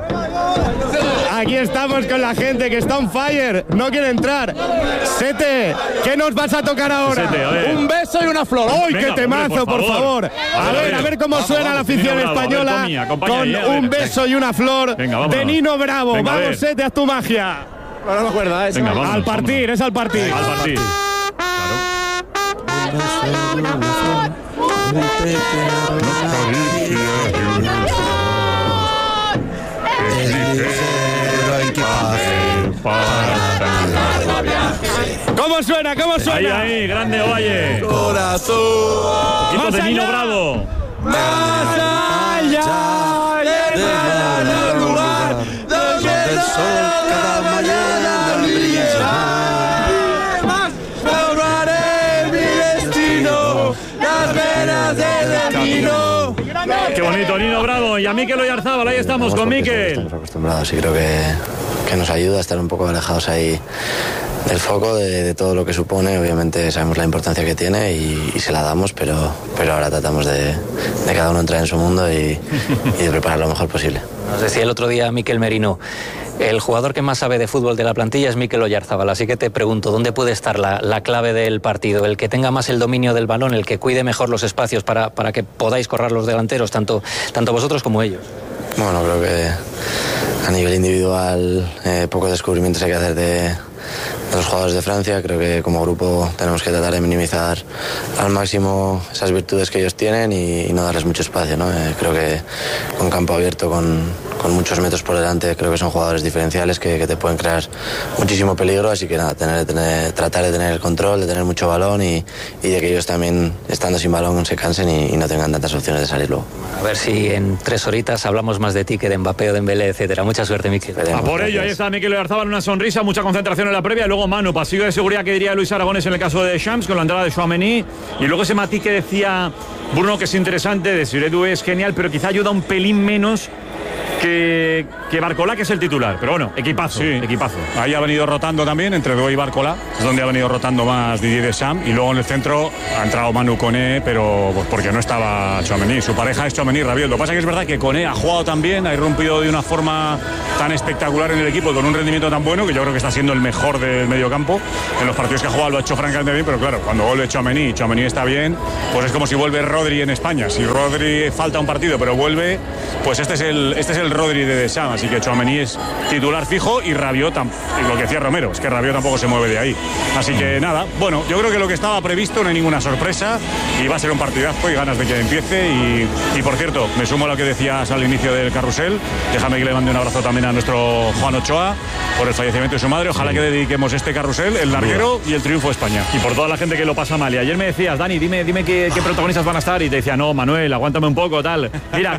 Aquí estamos con la gente que está on fire, no quiere entrar. Sete, ¿qué nos vas a tocar ahora? Sete, un beso y una flor. ¡Uy, qué temazo, por favor! A ver cómo suena la afición española con un beso y una flor de Nino Bravo. Venga, vamos, Sete, haz tu magia. No me acuerdo, venga, vamos, al partir, vámonos. Es al partir. Al partir. ¿Cómo suena? ¿Cómo suena? Ahí, grande Ovalle. Corazón. Un poquito de Nino Bravo. Más allá del lugar donde el sol cada mañana brilla. Lograré mi destino, las venas del camino. Qué bonito, Nino Bravo. Y a Mikel Oyarzábal, ahí estamos con Mikel. Estamos acostumbrados y creo que nos ayuda a estar un poco alejados ahí del foco de todo lo que supone. Obviamente sabemos la importancia que tiene y se la damos, pero ahora tratamos de cada uno entrar en su mundo y de preparar lo mejor posible. Nos decía el otro día Mikel Merino, el jugador que más sabe de fútbol de la plantilla es Mikel Oyarzábal, así que te pregunto, ¿dónde puede estar la clave del partido? ¿El que tenga más el dominio del balón, el que cuide mejor los espacios para que podáis correr los delanteros, tanto vosotros como ellos? Bueno, creo que a nivel individual pocos descubrimientos hay que hacer de los jugadores de Francia. Creo que como grupo tenemos que tratar de minimizar al máximo esas virtudes que ellos tienen y no darles mucho espacio, ¿no? Creo que con campo abierto, con muchos metros por delante, creo que son jugadores diferenciales que te pueden crear muchísimo peligro, así que nada, tratar de tener el control, de tener mucho balón y de que ellos también, estando sin balón, se cansen y no tengan tantas opciones de salir luego. A ver si en 3 horitas hablamos más de ti que de Mbappé o de Dembélé, etcétera. Mucha suerte, Mikel. A por ello, ahí está Mikel Oyarzabal, una sonrisa, mucha concentración en la previa, y luego Manu, pasillo de seguridad que diría Luis Aragonés en el caso de Shams, con la entrada de Tchouaméni, y luego ese matiz que decía Bruno, que es interesante, de Desiré Doué es genial, pero quizá ayuda un pelín menos que Barcola, que es el titular. Pero bueno, equipazo, sí. Equipazo. Ahí ha venido rotando también entre Doué y Barcola, es donde ha venido rotando más Didier Deschamps, y luego en el centro ha entrado Manu Koné, pero pues porque no estaba Tchouaméni. Su pareja es Tchouaméni y Rabiot. Lo que pasa es que es verdad que Koné ha jugado tan bien, ha irrumpido de una forma tan espectacular en el equipo, con un rendimiento tan bueno, que yo creo que está siendo el mejor del mediocampo. En los partidos que ha jugado lo ha hecho francamente bien, pero claro, cuando vuelve Tchouaméni y Tchouaméni está bien, pues es como si vuelve Rodri en España. Si Rodri falta un partido pero vuelve, pues este es el Rodri de Deschamps, así que Tchouaméni es titular fijo y Rabiot, y lo que decía Romero, es que Rabiot tampoco se mueve de ahí. Así que nada, bueno, yo creo que lo que estaba previsto, no hay ninguna sorpresa y va a ser un partidazo y ganas de que empiece. Y por cierto, me sumo a lo que decías al inicio del carrusel, déjame que le mande un abrazo también a nuestro Juan Ochoa por el fallecimiento de su madre. Ojalá que dediquemos este carrusel, el larguero y el triunfo de España. Y por toda la gente que lo pasa mal. Y ayer me decías, Dani, dime qué protagonistas van a estar, y te decía, no, Manuel, aguántame un poco, tal. Mira,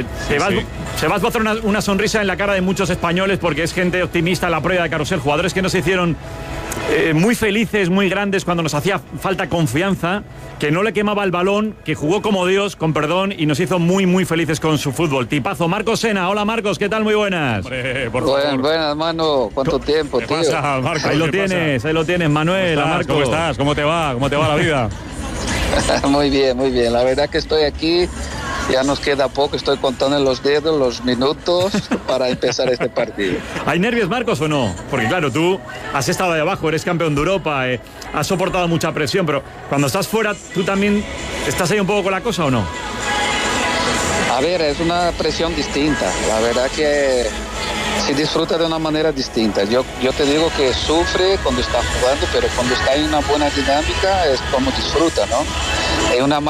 se va a esbozar una sonrisa en la cara de muchos españoles, porque es gente optimista en la prueba de carrusel, jugadores que nos hicieron muy felices, muy grandes cuando nos hacía falta confianza, que no le quemaba el balón, que jugó como Dios, con perdón, y nos hizo muy, muy felices con su fútbol. Tipazo, Marcos Sena. Hola, Marcos, ¿qué tal? Muy buenas. Hombre, buenas, mano. ¿Cuánto tiempo, tío? ¿Qué pasa, Marcos? Ahí lo tienes, Manuel. ¿Cómo estás? ¿Cómo te va la vida? Muy bien, muy bien. La verdad que estoy aquí. Ya nos queda poco, estoy contando en los dedos los minutos para empezar este partido. ¿Hay nervios, Marcos, o no? Porque claro, tú has estado ahí abajo, eres campeón de Europa, has soportado mucha presión, pero cuando estás fuera, ¿tú también estás ahí un poco con la cosa o no? A ver, es una presión distinta. La verdad que se disfruta de una manera distinta. Yo te digo que sufre cuando está jugando, pero cuando está en una buena dinámica es como disfruta, ¿no? En una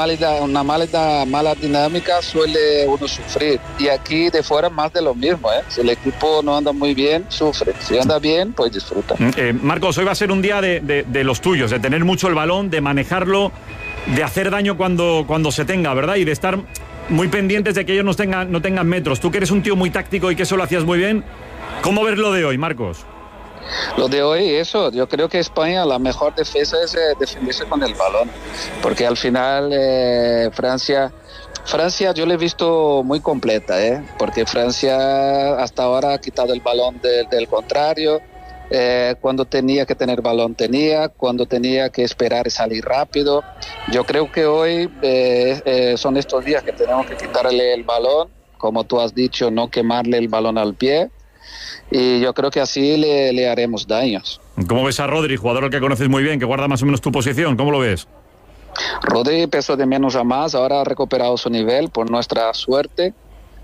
mala dinámica suele uno sufrir. Y aquí de fuera más de lo mismo, ¿eh? Si el equipo no anda muy bien, sufre. Si anda bien, pues disfruta. Marcos, hoy va a ser un día de los tuyos, de tener mucho el balón, de manejarlo, de hacer daño cuando se tenga, ¿verdad? Y de estar muy pendientes de que ellos no tengan metros. Tú que eres un tío muy táctico y que eso lo hacías muy bien, ¿cómo ves lo de hoy, Marcos? Lo de hoy, yo creo que España, la mejor defensa es defenderse con el balón, porque al final Francia yo la he visto muy completa, porque Francia hasta ahora ha quitado el balón del contrario. Cuando tenía que tener balón tenía, cuando tenía que esperar y salir rápido. Yo creo que hoy son estos días que tenemos que quitarle el balón, como tú has dicho, no quemarle el balón al pie, y yo creo que así le haremos daños. ¿Cómo ves a Rodri, jugador al que conoces muy bien, que guarda más o menos tu posición? ¿Cómo lo ves? Rodri empezó de menos a más, ahora ha recuperado su nivel por nuestra suerte.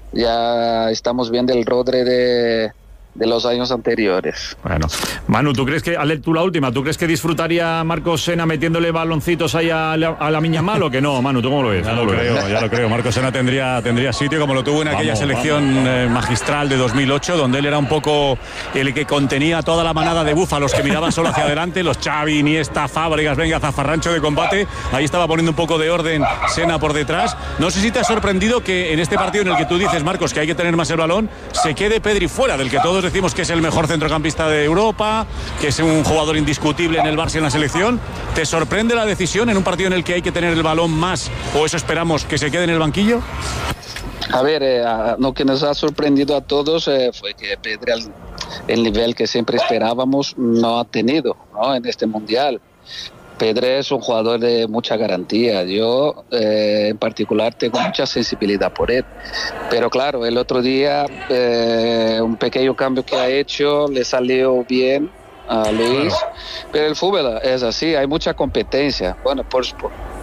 Ya estamos viendo el Rodri de los años anteriores. Bueno, Manu, ¿tú crees que, tú la última, ¿tú crees que disfrutaría Marcos Sena metiéndole baloncitos ahí a la Miña Mal o que no? Manu, ¿tú cómo lo ves? Ya lo creo. Marcos Sena tendría sitio, como lo tuvo en aquella selección magistral de 2008, donde él era un poco el que contenía toda la manada de búfalos que miraban solo hacia adelante, los Xavi, Iniesta, Fábregas, venga, zafarrancho de combate. Ahí estaba poniendo un poco de orden Sena por detrás. No sé si te ha sorprendido que en este partido en el que tú dices, Marcos, que hay que tener más el balón, se quede Pedri fuera, del que todos decimos que es el mejor centrocampista de Europa, que es un jugador indiscutible en el Barça y en la selección. ¿Te sorprende la decisión en un partido en el que hay que tener el balón más, o eso esperamos, que se quede en el banquillo? A ver, lo que nos ha sorprendido a todos fue que Pedri, el nivel que siempre esperábamos, no ha tenido, ¿no?, en este Mundial. Pedri es un jugador de mucha garantía. Yo, en particular, tengo mucha sensibilidad por él. Pero claro, el otro día, un pequeño cambio que ha hecho le salió bien a Luis. Pero el fútbol es así, hay mucha competencia. Bueno, por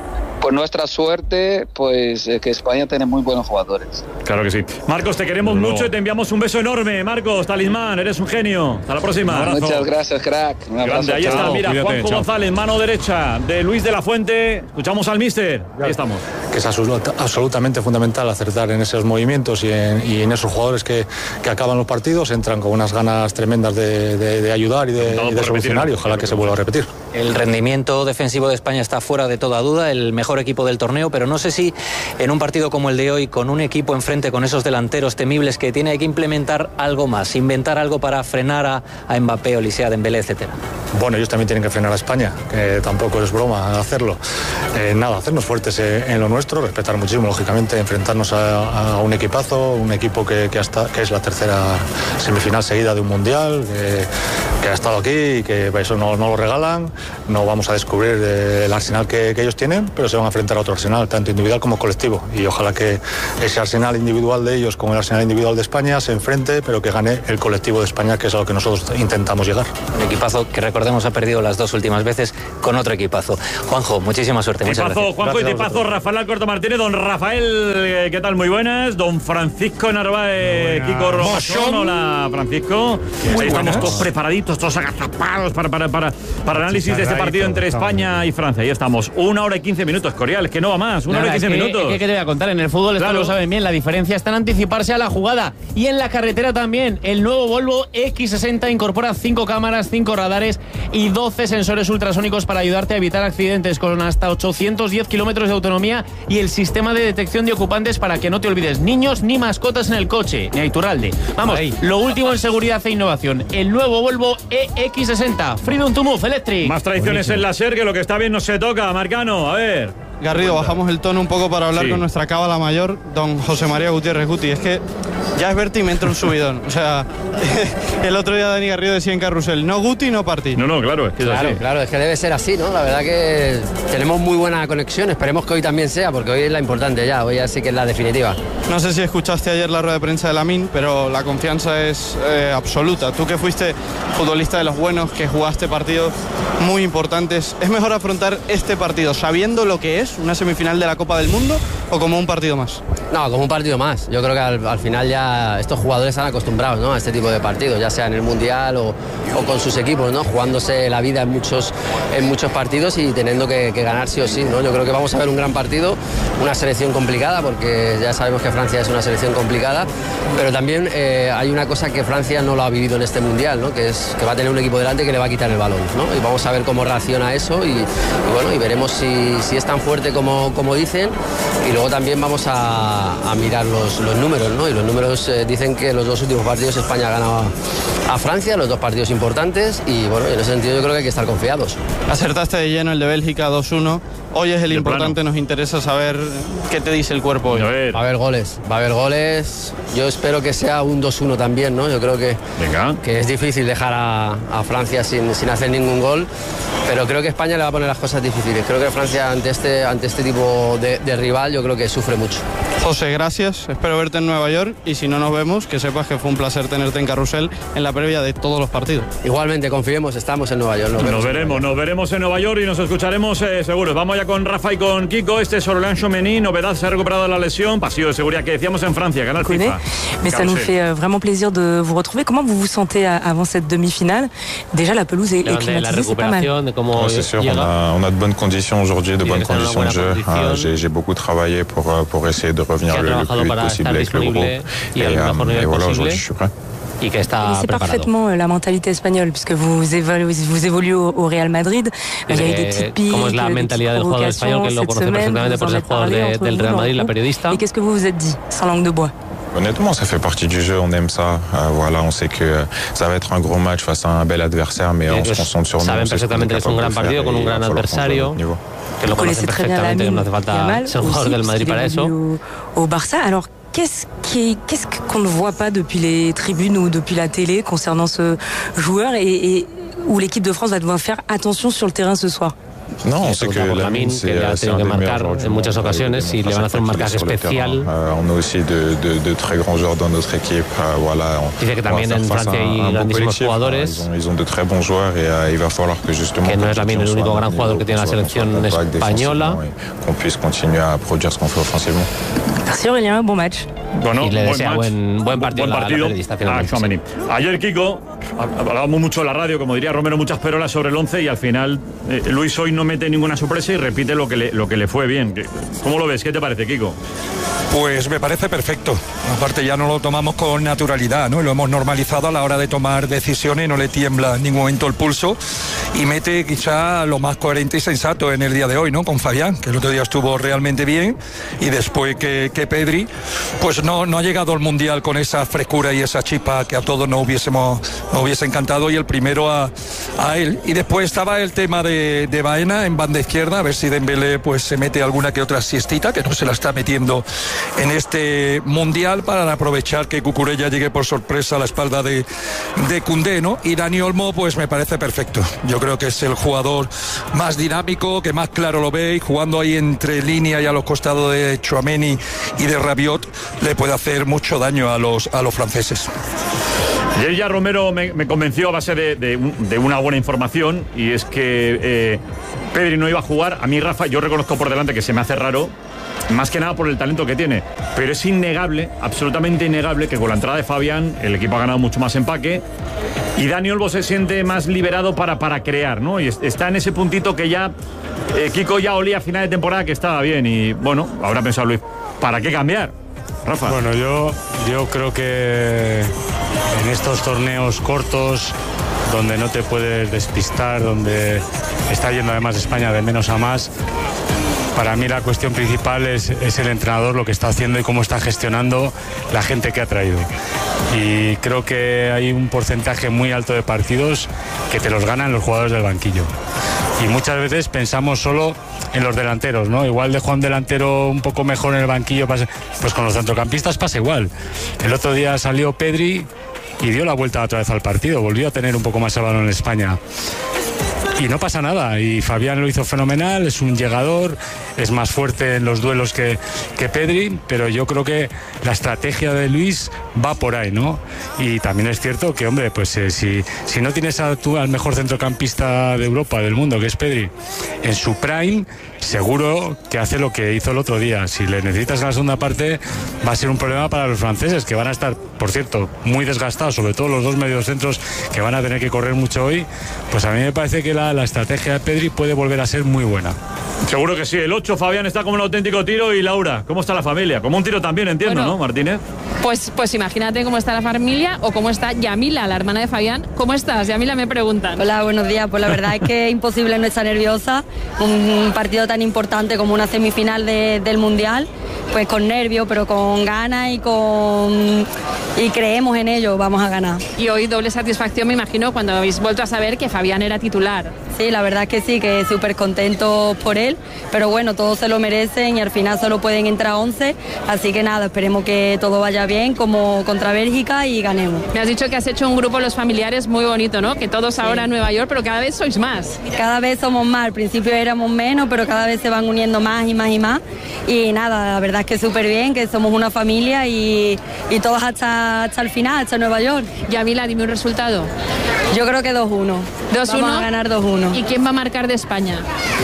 por nuestra suerte, pues que España tiene muy buenos jugadores. Claro que sí. Marcos, te queremos mucho y te enviamos un beso enorme. Marcos, talismán, eres un genio. Hasta la próxima. Abrazo. Muchas gracias, crack. Un abrazo. Grande. Ahí está, mira, Cuídate, Juanjo González, mano derecha de Luis de la Fuente. Escuchamos al míster. Ahí estamos. Que es absolutamente fundamental acertar en esos movimientos y en esos jugadores que acaban los partidos, entran con unas ganas tremendas de ayudar y de solucionar, y ojalá que se vuelva a repetir. El rendimiento defensivo de España está fuera de toda duda, el mejor equipo del torneo, pero no sé si en un partido como el de hoy, con un equipo enfrente, con esos delanteros temibles que tiene, hay que implementar algo más, inventar algo para frenar a Mbappé, Olise, Dembélé, etcétera. Bueno, ellos también tienen que frenar a España, que tampoco es broma hacerlo. Nada, hacernos fuertes en lo nuestro, respetar muchísimo, lógicamente, enfrentarnos a un equipazo, un equipo que es la tercera semifinal seguida de un mundial, que ha estado aquí y que eso no lo regalan. No vamos a descubrir el arsenal que ellos tienen, pero se van a enfrentar a otro arsenal, tanto individual como colectivo. Y ojalá que ese arsenal individual de ellos con el arsenal individual de España se enfrente, pero que gane el colectivo de España, que es a lo que nosotros intentamos llegar. Un equipazo que, recordemos, ha perdido las 2 últimas veces con otro equipazo. Juanjo, muchísima suerte. Muchas gracias. Juanjo, y tipazo, Rafael Alcorta Martínez. Don Rafael, ¿qué tal? Muy buenas. Don Francisco Narváez, Kiko Romachón. Hola, Francisco. Ahí estamos todos preparaditos, todos agazapados para análisis de este partido entre España y Francia. Ahí estamos. 1 hora y 15 minutos, Corial, que no va más. 1 hora y 15 minutos. ¿Qué te voy a contar? En el fútbol esto lo saben bien. La diferencia está en anticiparse a la jugada. Y en la carretera también. El nuevo Volvo X60 incorpora 5 cámaras, 5 radares y 12 sensores ultrasónicos para ayudarte a evitar accidentes, con hasta 810 kilómetros de autonomía, y el sistema de detección de ocupantes para que no te olvides niños ni mascotas en el coche, ni a Iturralde. Vamos, lo último en seguridad e innovación. El nuevo Volvo EX60 Freedom to Move Electric. Más tradiciones en la SER, que lo que está bien no se toca. Marcano, a ver. Garrido, bajamos el tono un poco para hablar con nuestra cábala mayor, don José María Gutiérrez Guti. Es que ya es verte y me entra un subidón. O sea, el otro día Dani Garrido decía en Carrusel, no Guti, no Parti. No, claro, es que claro, es que debe ser así, ¿no? La verdad que tenemos muy buena conexión, esperemos que hoy también sea, porque hoy es la importante ya, hoy ya sí que es la definitiva. No sé si escuchaste ayer la rueda de prensa de Lamine, pero la confianza es absoluta. Tú que fuiste futbolista de los buenos, que jugaste partidos muy importantes, ¿es mejor afrontar este partido sabiendo lo que es una semifinal de la Copa del Mundo o como un partido más? No, como un partido más. Yo creo que al final ya estos jugadores están acostumbrados, ¿no?, a este tipo de partidos, ya sea en el Mundial o con sus equipos, ¿no?, jugándose la vida en muchos partidos y teniendo que ganar sí o sí, ¿no? Yo creo que vamos a ver un gran partido, una selección complicada, porque ya sabemos que Francia es una selección complicada, pero también hay una cosa que Francia no lo ha vivido en este Mundial, ¿no?, que es que va a tener un equipo delante que le va a quitar el balón, ¿no? Y vamos a ver cómo reacciona a eso y bueno, y veremos si es tan fuerte como dicen, y luego también vamos a mirar los números, ¿no? Y los números dicen que los 2 últimos partidos España ha ganado a Francia, los 2 partidos importantes, y bueno, en ese sentido yo creo que hay que estar confiados. Acertaste de lleno el de Bélgica 2-1. Hoy es el importante, nos interesa saber qué te dice el cuerpo hoy. Va a haber goles. Yo espero que sea un 2-1 también, ¿no? Yo creo que es difícil dejar a Francia sin hacer ningún gol, pero creo que España le va a poner las cosas difíciles. Creo que Francia ante este tipo de rival, yo creo que sufre mucho. José, gracias, espero verte en Nueva York, y si no nos vemos, que sepas que fue un placer tenerte en Carrusel en la previa de todos los partidos. Igualmente, confiemos, estamos en Nueva York. Nos veremos en Nueva York y nos escucharemos seguro. Vamos ya con Rafa y con Kiko. Este es Aurélien Tchouameni, novedad, se ha recuperado de la lesión, pasillo de seguridad que decíamos en Francia, Canal FIFA. Mais ça nous fait vraiment plaisir de vous retrouver. Comment vous vous sentez avant cette demi-finale? Déjà, la pelouse est climatisée, c'est pas mal. C'est sûr, on a de bonnes conditions aujourd'hui, de bonnes conditions de jeu. J'ai beaucoup travaillé pour essayer de revenir le plus vite possible avec le groupe. Et voilà, aujourd'hui, je suis prêt. Y que está preparado. Parfaitement la mentalité espagnole, puisque vous évoluez au Real Madrid. Il y a eu des petites piques, como es la mentalidad del jugador español, que lo conoce perfectamente por ser jugador del Real Madrid, la periodista. Et qu'est-ce que vous vous êtes dit, sans langue de bois? Honnêtement, ça fait partie du jeu, on aime ça. Voilà, on sait que ça va être un gros match face a un bel adversaire, mais on se concentre sur nous. Saben perfectamente que es un gran partido con un gran adversario, que lo conocen perfectamente, que no hace falta ser jugador del Madrid para eso. Au Barça, alors qu'est-ce qu'on ne voit pas depuis les tribunes ou depuis la télé concernant ce joueur et où l'équipe de France va devoir faire attention sur le terrain ce soir? No, sé que Lamine, que le ha tenido que marcar en muchas ocasiones y le van a hacer un marcaje especial. Dice que también en Francia hay grandísimos jugadores, que no es Lamine el único gran jugador que tiene la selección española. Merci Aurélien, bon match. Bueno, y le desea buen partido, la periodista, finalmente. Ayer, Kiko, hablábamos mucho en la radio, como diría Romero, muchas perolas sobre el 11 y al final Luis hoy no mete ninguna sorpresa y repite lo que le fue bien. ¿Cómo lo ves? ¿Qué te parece, Kiko? Pues me parece perfecto. Aparte ya no lo tomamos con naturalidad, ¿no? Lo hemos normalizado a la hora de tomar decisiones, no le tiembla en ningún momento el pulso y mete quizá lo más coherente y sensato en el día de hoy, ¿no? Con Fabián, que el otro día estuvo realmente bien y después que Pedri, pues no ha llegado al Mundial con esa frescura y esa chispa que a todos nos hubiese encantado, y el primero a él. Y después estaba el tema de Baena en banda izquierda, a ver si Dembélé pues se mete alguna que otra siestita, que no se la está metiendo en este Mundial, para aprovechar que Cucurella llegue por sorpresa a la espalda de Koundé, ¿no? Y Dani Olmo pues me parece perfecto. Yo creo que es el jugador más dinámico, que más claro lo ve, y jugando ahí entre línea y a los costados de Tchouaméni y de Rabiot le puede hacer mucho daño a los franceses. Ayer ya Romero me convenció a base de una buena información, y es que Pedri no iba a jugar. A mí, Rafa, yo reconozco por delante que se me hace raro, más que nada por el talento que tiene, pero es innegable, absolutamente innegable, que con la entrada de Fabián el equipo ha ganado mucho más empaque y Dani Olmo se siente más liberado para crear, ¿no? Y está en ese puntito que ya Kiko ya olía a final de temporada que estaba bien, y bueno, habrá pensado Luis, ¿para qué cambiar? Rafa. Bueno, yo creo que en estos torneos cortos, donde no te puedes despistar, donde está yendo además España de menos a más, para mí la cuestión principal es el entrenador, lo que está haciendo y cómo está gestionando la gente que ha traído. Y creo que hay un porcentaje muy alto de partidos que te los ganan los jugadores del banquillo. Y muchas veces pensamos solo en los delanteros, ¿no? Igual dejo a un delantero un poco mejor en el banquillo, pues con los centrocampistas pasa igual. El otro día salió Pedri y dio la vuelta otra vez al partido, volvió a tener un poco más el balón en España. Y no pasa nada, y Fabián lo hizo fenomenal, es un llegador, es más fuerte en los duelos que Pedri, pero yo creo que la estrategia de Luis va por ahí, ¿no? Y también es cierto que, hombre, pues si no tienes al mejor centrocampista de Europa, del mundo, que es Pedri, en su prime, seguro que hace lo que hizo el otro día. Si le necesitas en la segunda parte, va a ser un problema para los franceses, que van a estar, por cierto, muy desgastados, sobre todo los dos mediocentros, que van a tener que correr mucho hoy. Pues a mí me parece que la estrategia de Pedri puede volver a ser muy buena. Seguro que sí. El 8, Fabián, está como un auténtico tiro. Y Laura, ¿cómo está la familia? Como un tiro también, entiendo, bueno, ¿no, Martínez? Pues imagínate cómo está la familia, o cómo está Yamila, la hermana de Fabián. ¿Cómo estás? Yamila, me preguntan. Hola, buenos días. Pues la verdad es que es imposible no estar nerviosa. Un partido tan importante como una semifinal del Mundial, pues con nervios, pero con ganas y creemos en ello, vamos a ganar. Y hoy doble satisfacción, me imagino, cuando habéis vuelto a saber que Fabián era titular. Sí, la verdad es que sí, que súper contentos por él, pero bueno, todos se lo merecen y al final solo pueden entrar 11, así que nada, esperemos que todo vaya bien como contra Bélgica y ganemos. Me has dicho que has hecho un grupo, los familiares, muy bonito, ¿no? Que todos ahora en Nueva York, pero cada vez sois más. Cada vez somos más, al principio éramos menos, pero cada vez se van uniendo más y más y más, y nada, la verdad es que súper bien, que somos una familia y todos hasta el final, hasta Nueva York. Yamila, dime un resultado. Yo creo que 2-1. Vamos a ganar 2-1. ¿Y quién va a marcar de España?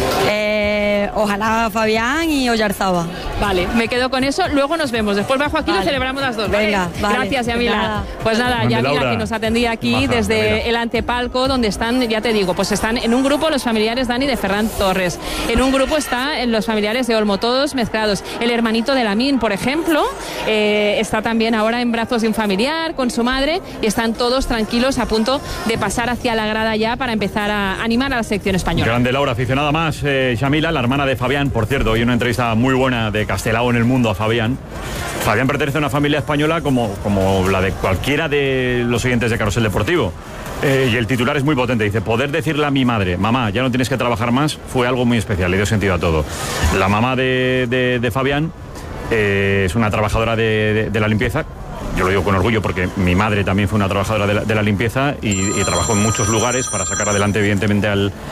Ojalá Fabián y Oyarzaba. Vale, me quedo con eso. Luego nos vemos. Después bajo aquí, lo celebramos las dos. Venga, ¿vale? Gracias, Yamila. Pues nada, Yamila, que nos atendía aquí desde el antepalco, donde están, ya te digo, pues están en un grupo los familiares, Dani, de Ferran Torres. En un grupo están los familiares de Olmo, todos mezclados. El hermanito de Lamine, por ejemplo, está también ahora en brazos de un familiar con su madre, y están todos tranquilos a punto de pasar hacia la grada ya para empezar a animar a la selección española. Grande Laura, aficionada más, Yamila, la hermana de Fabián, por cierto, hoy una entrevista muy buena de Castelao en El Mundo a Fabián. Fabián pertenece a una familia española como la de cualquiera de los oyentes de Carrusel Deportivo. Y el titular es muy potente, dice: poder decirle a mi madre, mamá, ya no tienes que trabajar más, fue algo muy especial, le dio sentido a todo. La mamá de Fabián es una trabajadora de la limpieza. Yo lo digo con orgullo porque mi madre también fue una trabajadora de la limpieza y trabajó en muchos lugares para sacar adelante, evidentemente,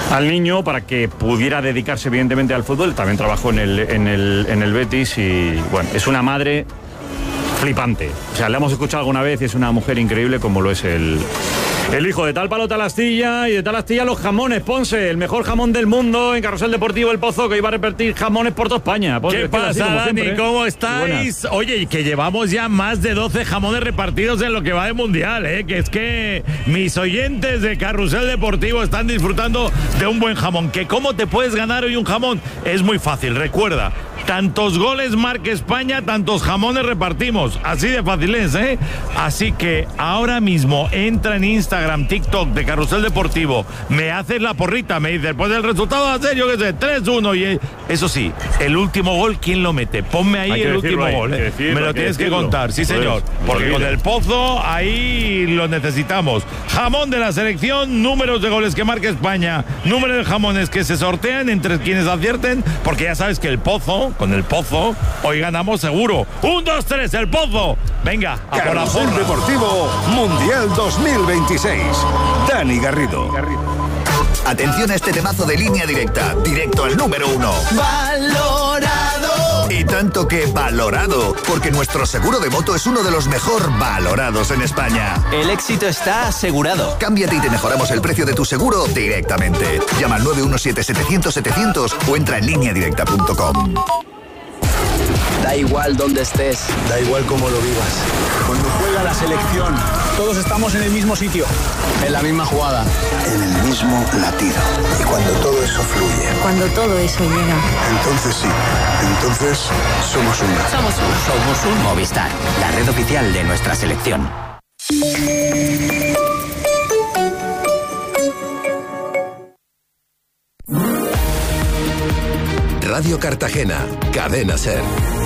al niño para que pudiera dedicarse evidentemente al fútbol. También trabajó en el Betis y bueno, es una madre flipante. O sea, la hemos escuchado alguna vez y es una mujer increíble como lo es el hijo de tal palo tal astilla, y de tal astilla los jamones. Ponce, el mejor jamón del mundo en Carrusel Deportivo El Pozo, que iba a repartir jamones por toda España. Ponce, ¿qué pasa, Dani? Siempre, ¿cómo estáis? Oye, que llevamos ya más de 12 jamones repartidos en lo que va de Mundial, que es que mis oyentes de Carrusel Deportivo están disfrutando de un buen jamón. ¿Que cómo te puedes ganar hoy un jamón? Es muy fácil, recuerda. Tantos goles marca España, tantos jamones repartimos. Así de fácil es, Así que ahora mismo entra en Instagram, TikTok de Carrusel Deportivo, me haces la porrita, me dices, pues el resultado va a ser, yo qué sé, 3-1. Y eso sí, el último gol, ¿quién lo mete? Ponme ahí el último gol. Me lo tienes que contar, sí señor. Porque con el Pozo ahí lo necesitamos. Jamón de la selección, números de goles que marca España, número de jamones que se sortean entre quienes acierten, porque ya sabes que el Pozo, con el Pozo, hoy ganamos seguro. 1, 2, 3, el Pozo. Venga, a por la porra. Deportivo Mundial 2026. Dani Garrido. Atención a este temazo de Línea Directa, directo al número 1. ¡Valorado! Y tanto que valorado, porque nuestro seguro de moto es uno de los mejor valorados en España. El éxito está asegurado. Cámbiate y te mejoramos el precio de tu seguro directamente. Llama al 917-700-700 o entra en lineadirecta.com. Da igual donde estés, da igual cómo lo vivas. Cuando juega la selección, todos estamos en el mismo sitio, en la misma jugada, en el mismo latido. Y cuando todo eso fluye, cuando todo eso llega, entonces sí, entonces somos uno. Somos un Movistar, la red oficial de nuestra selección. Radio Cartagena, Cadena SER.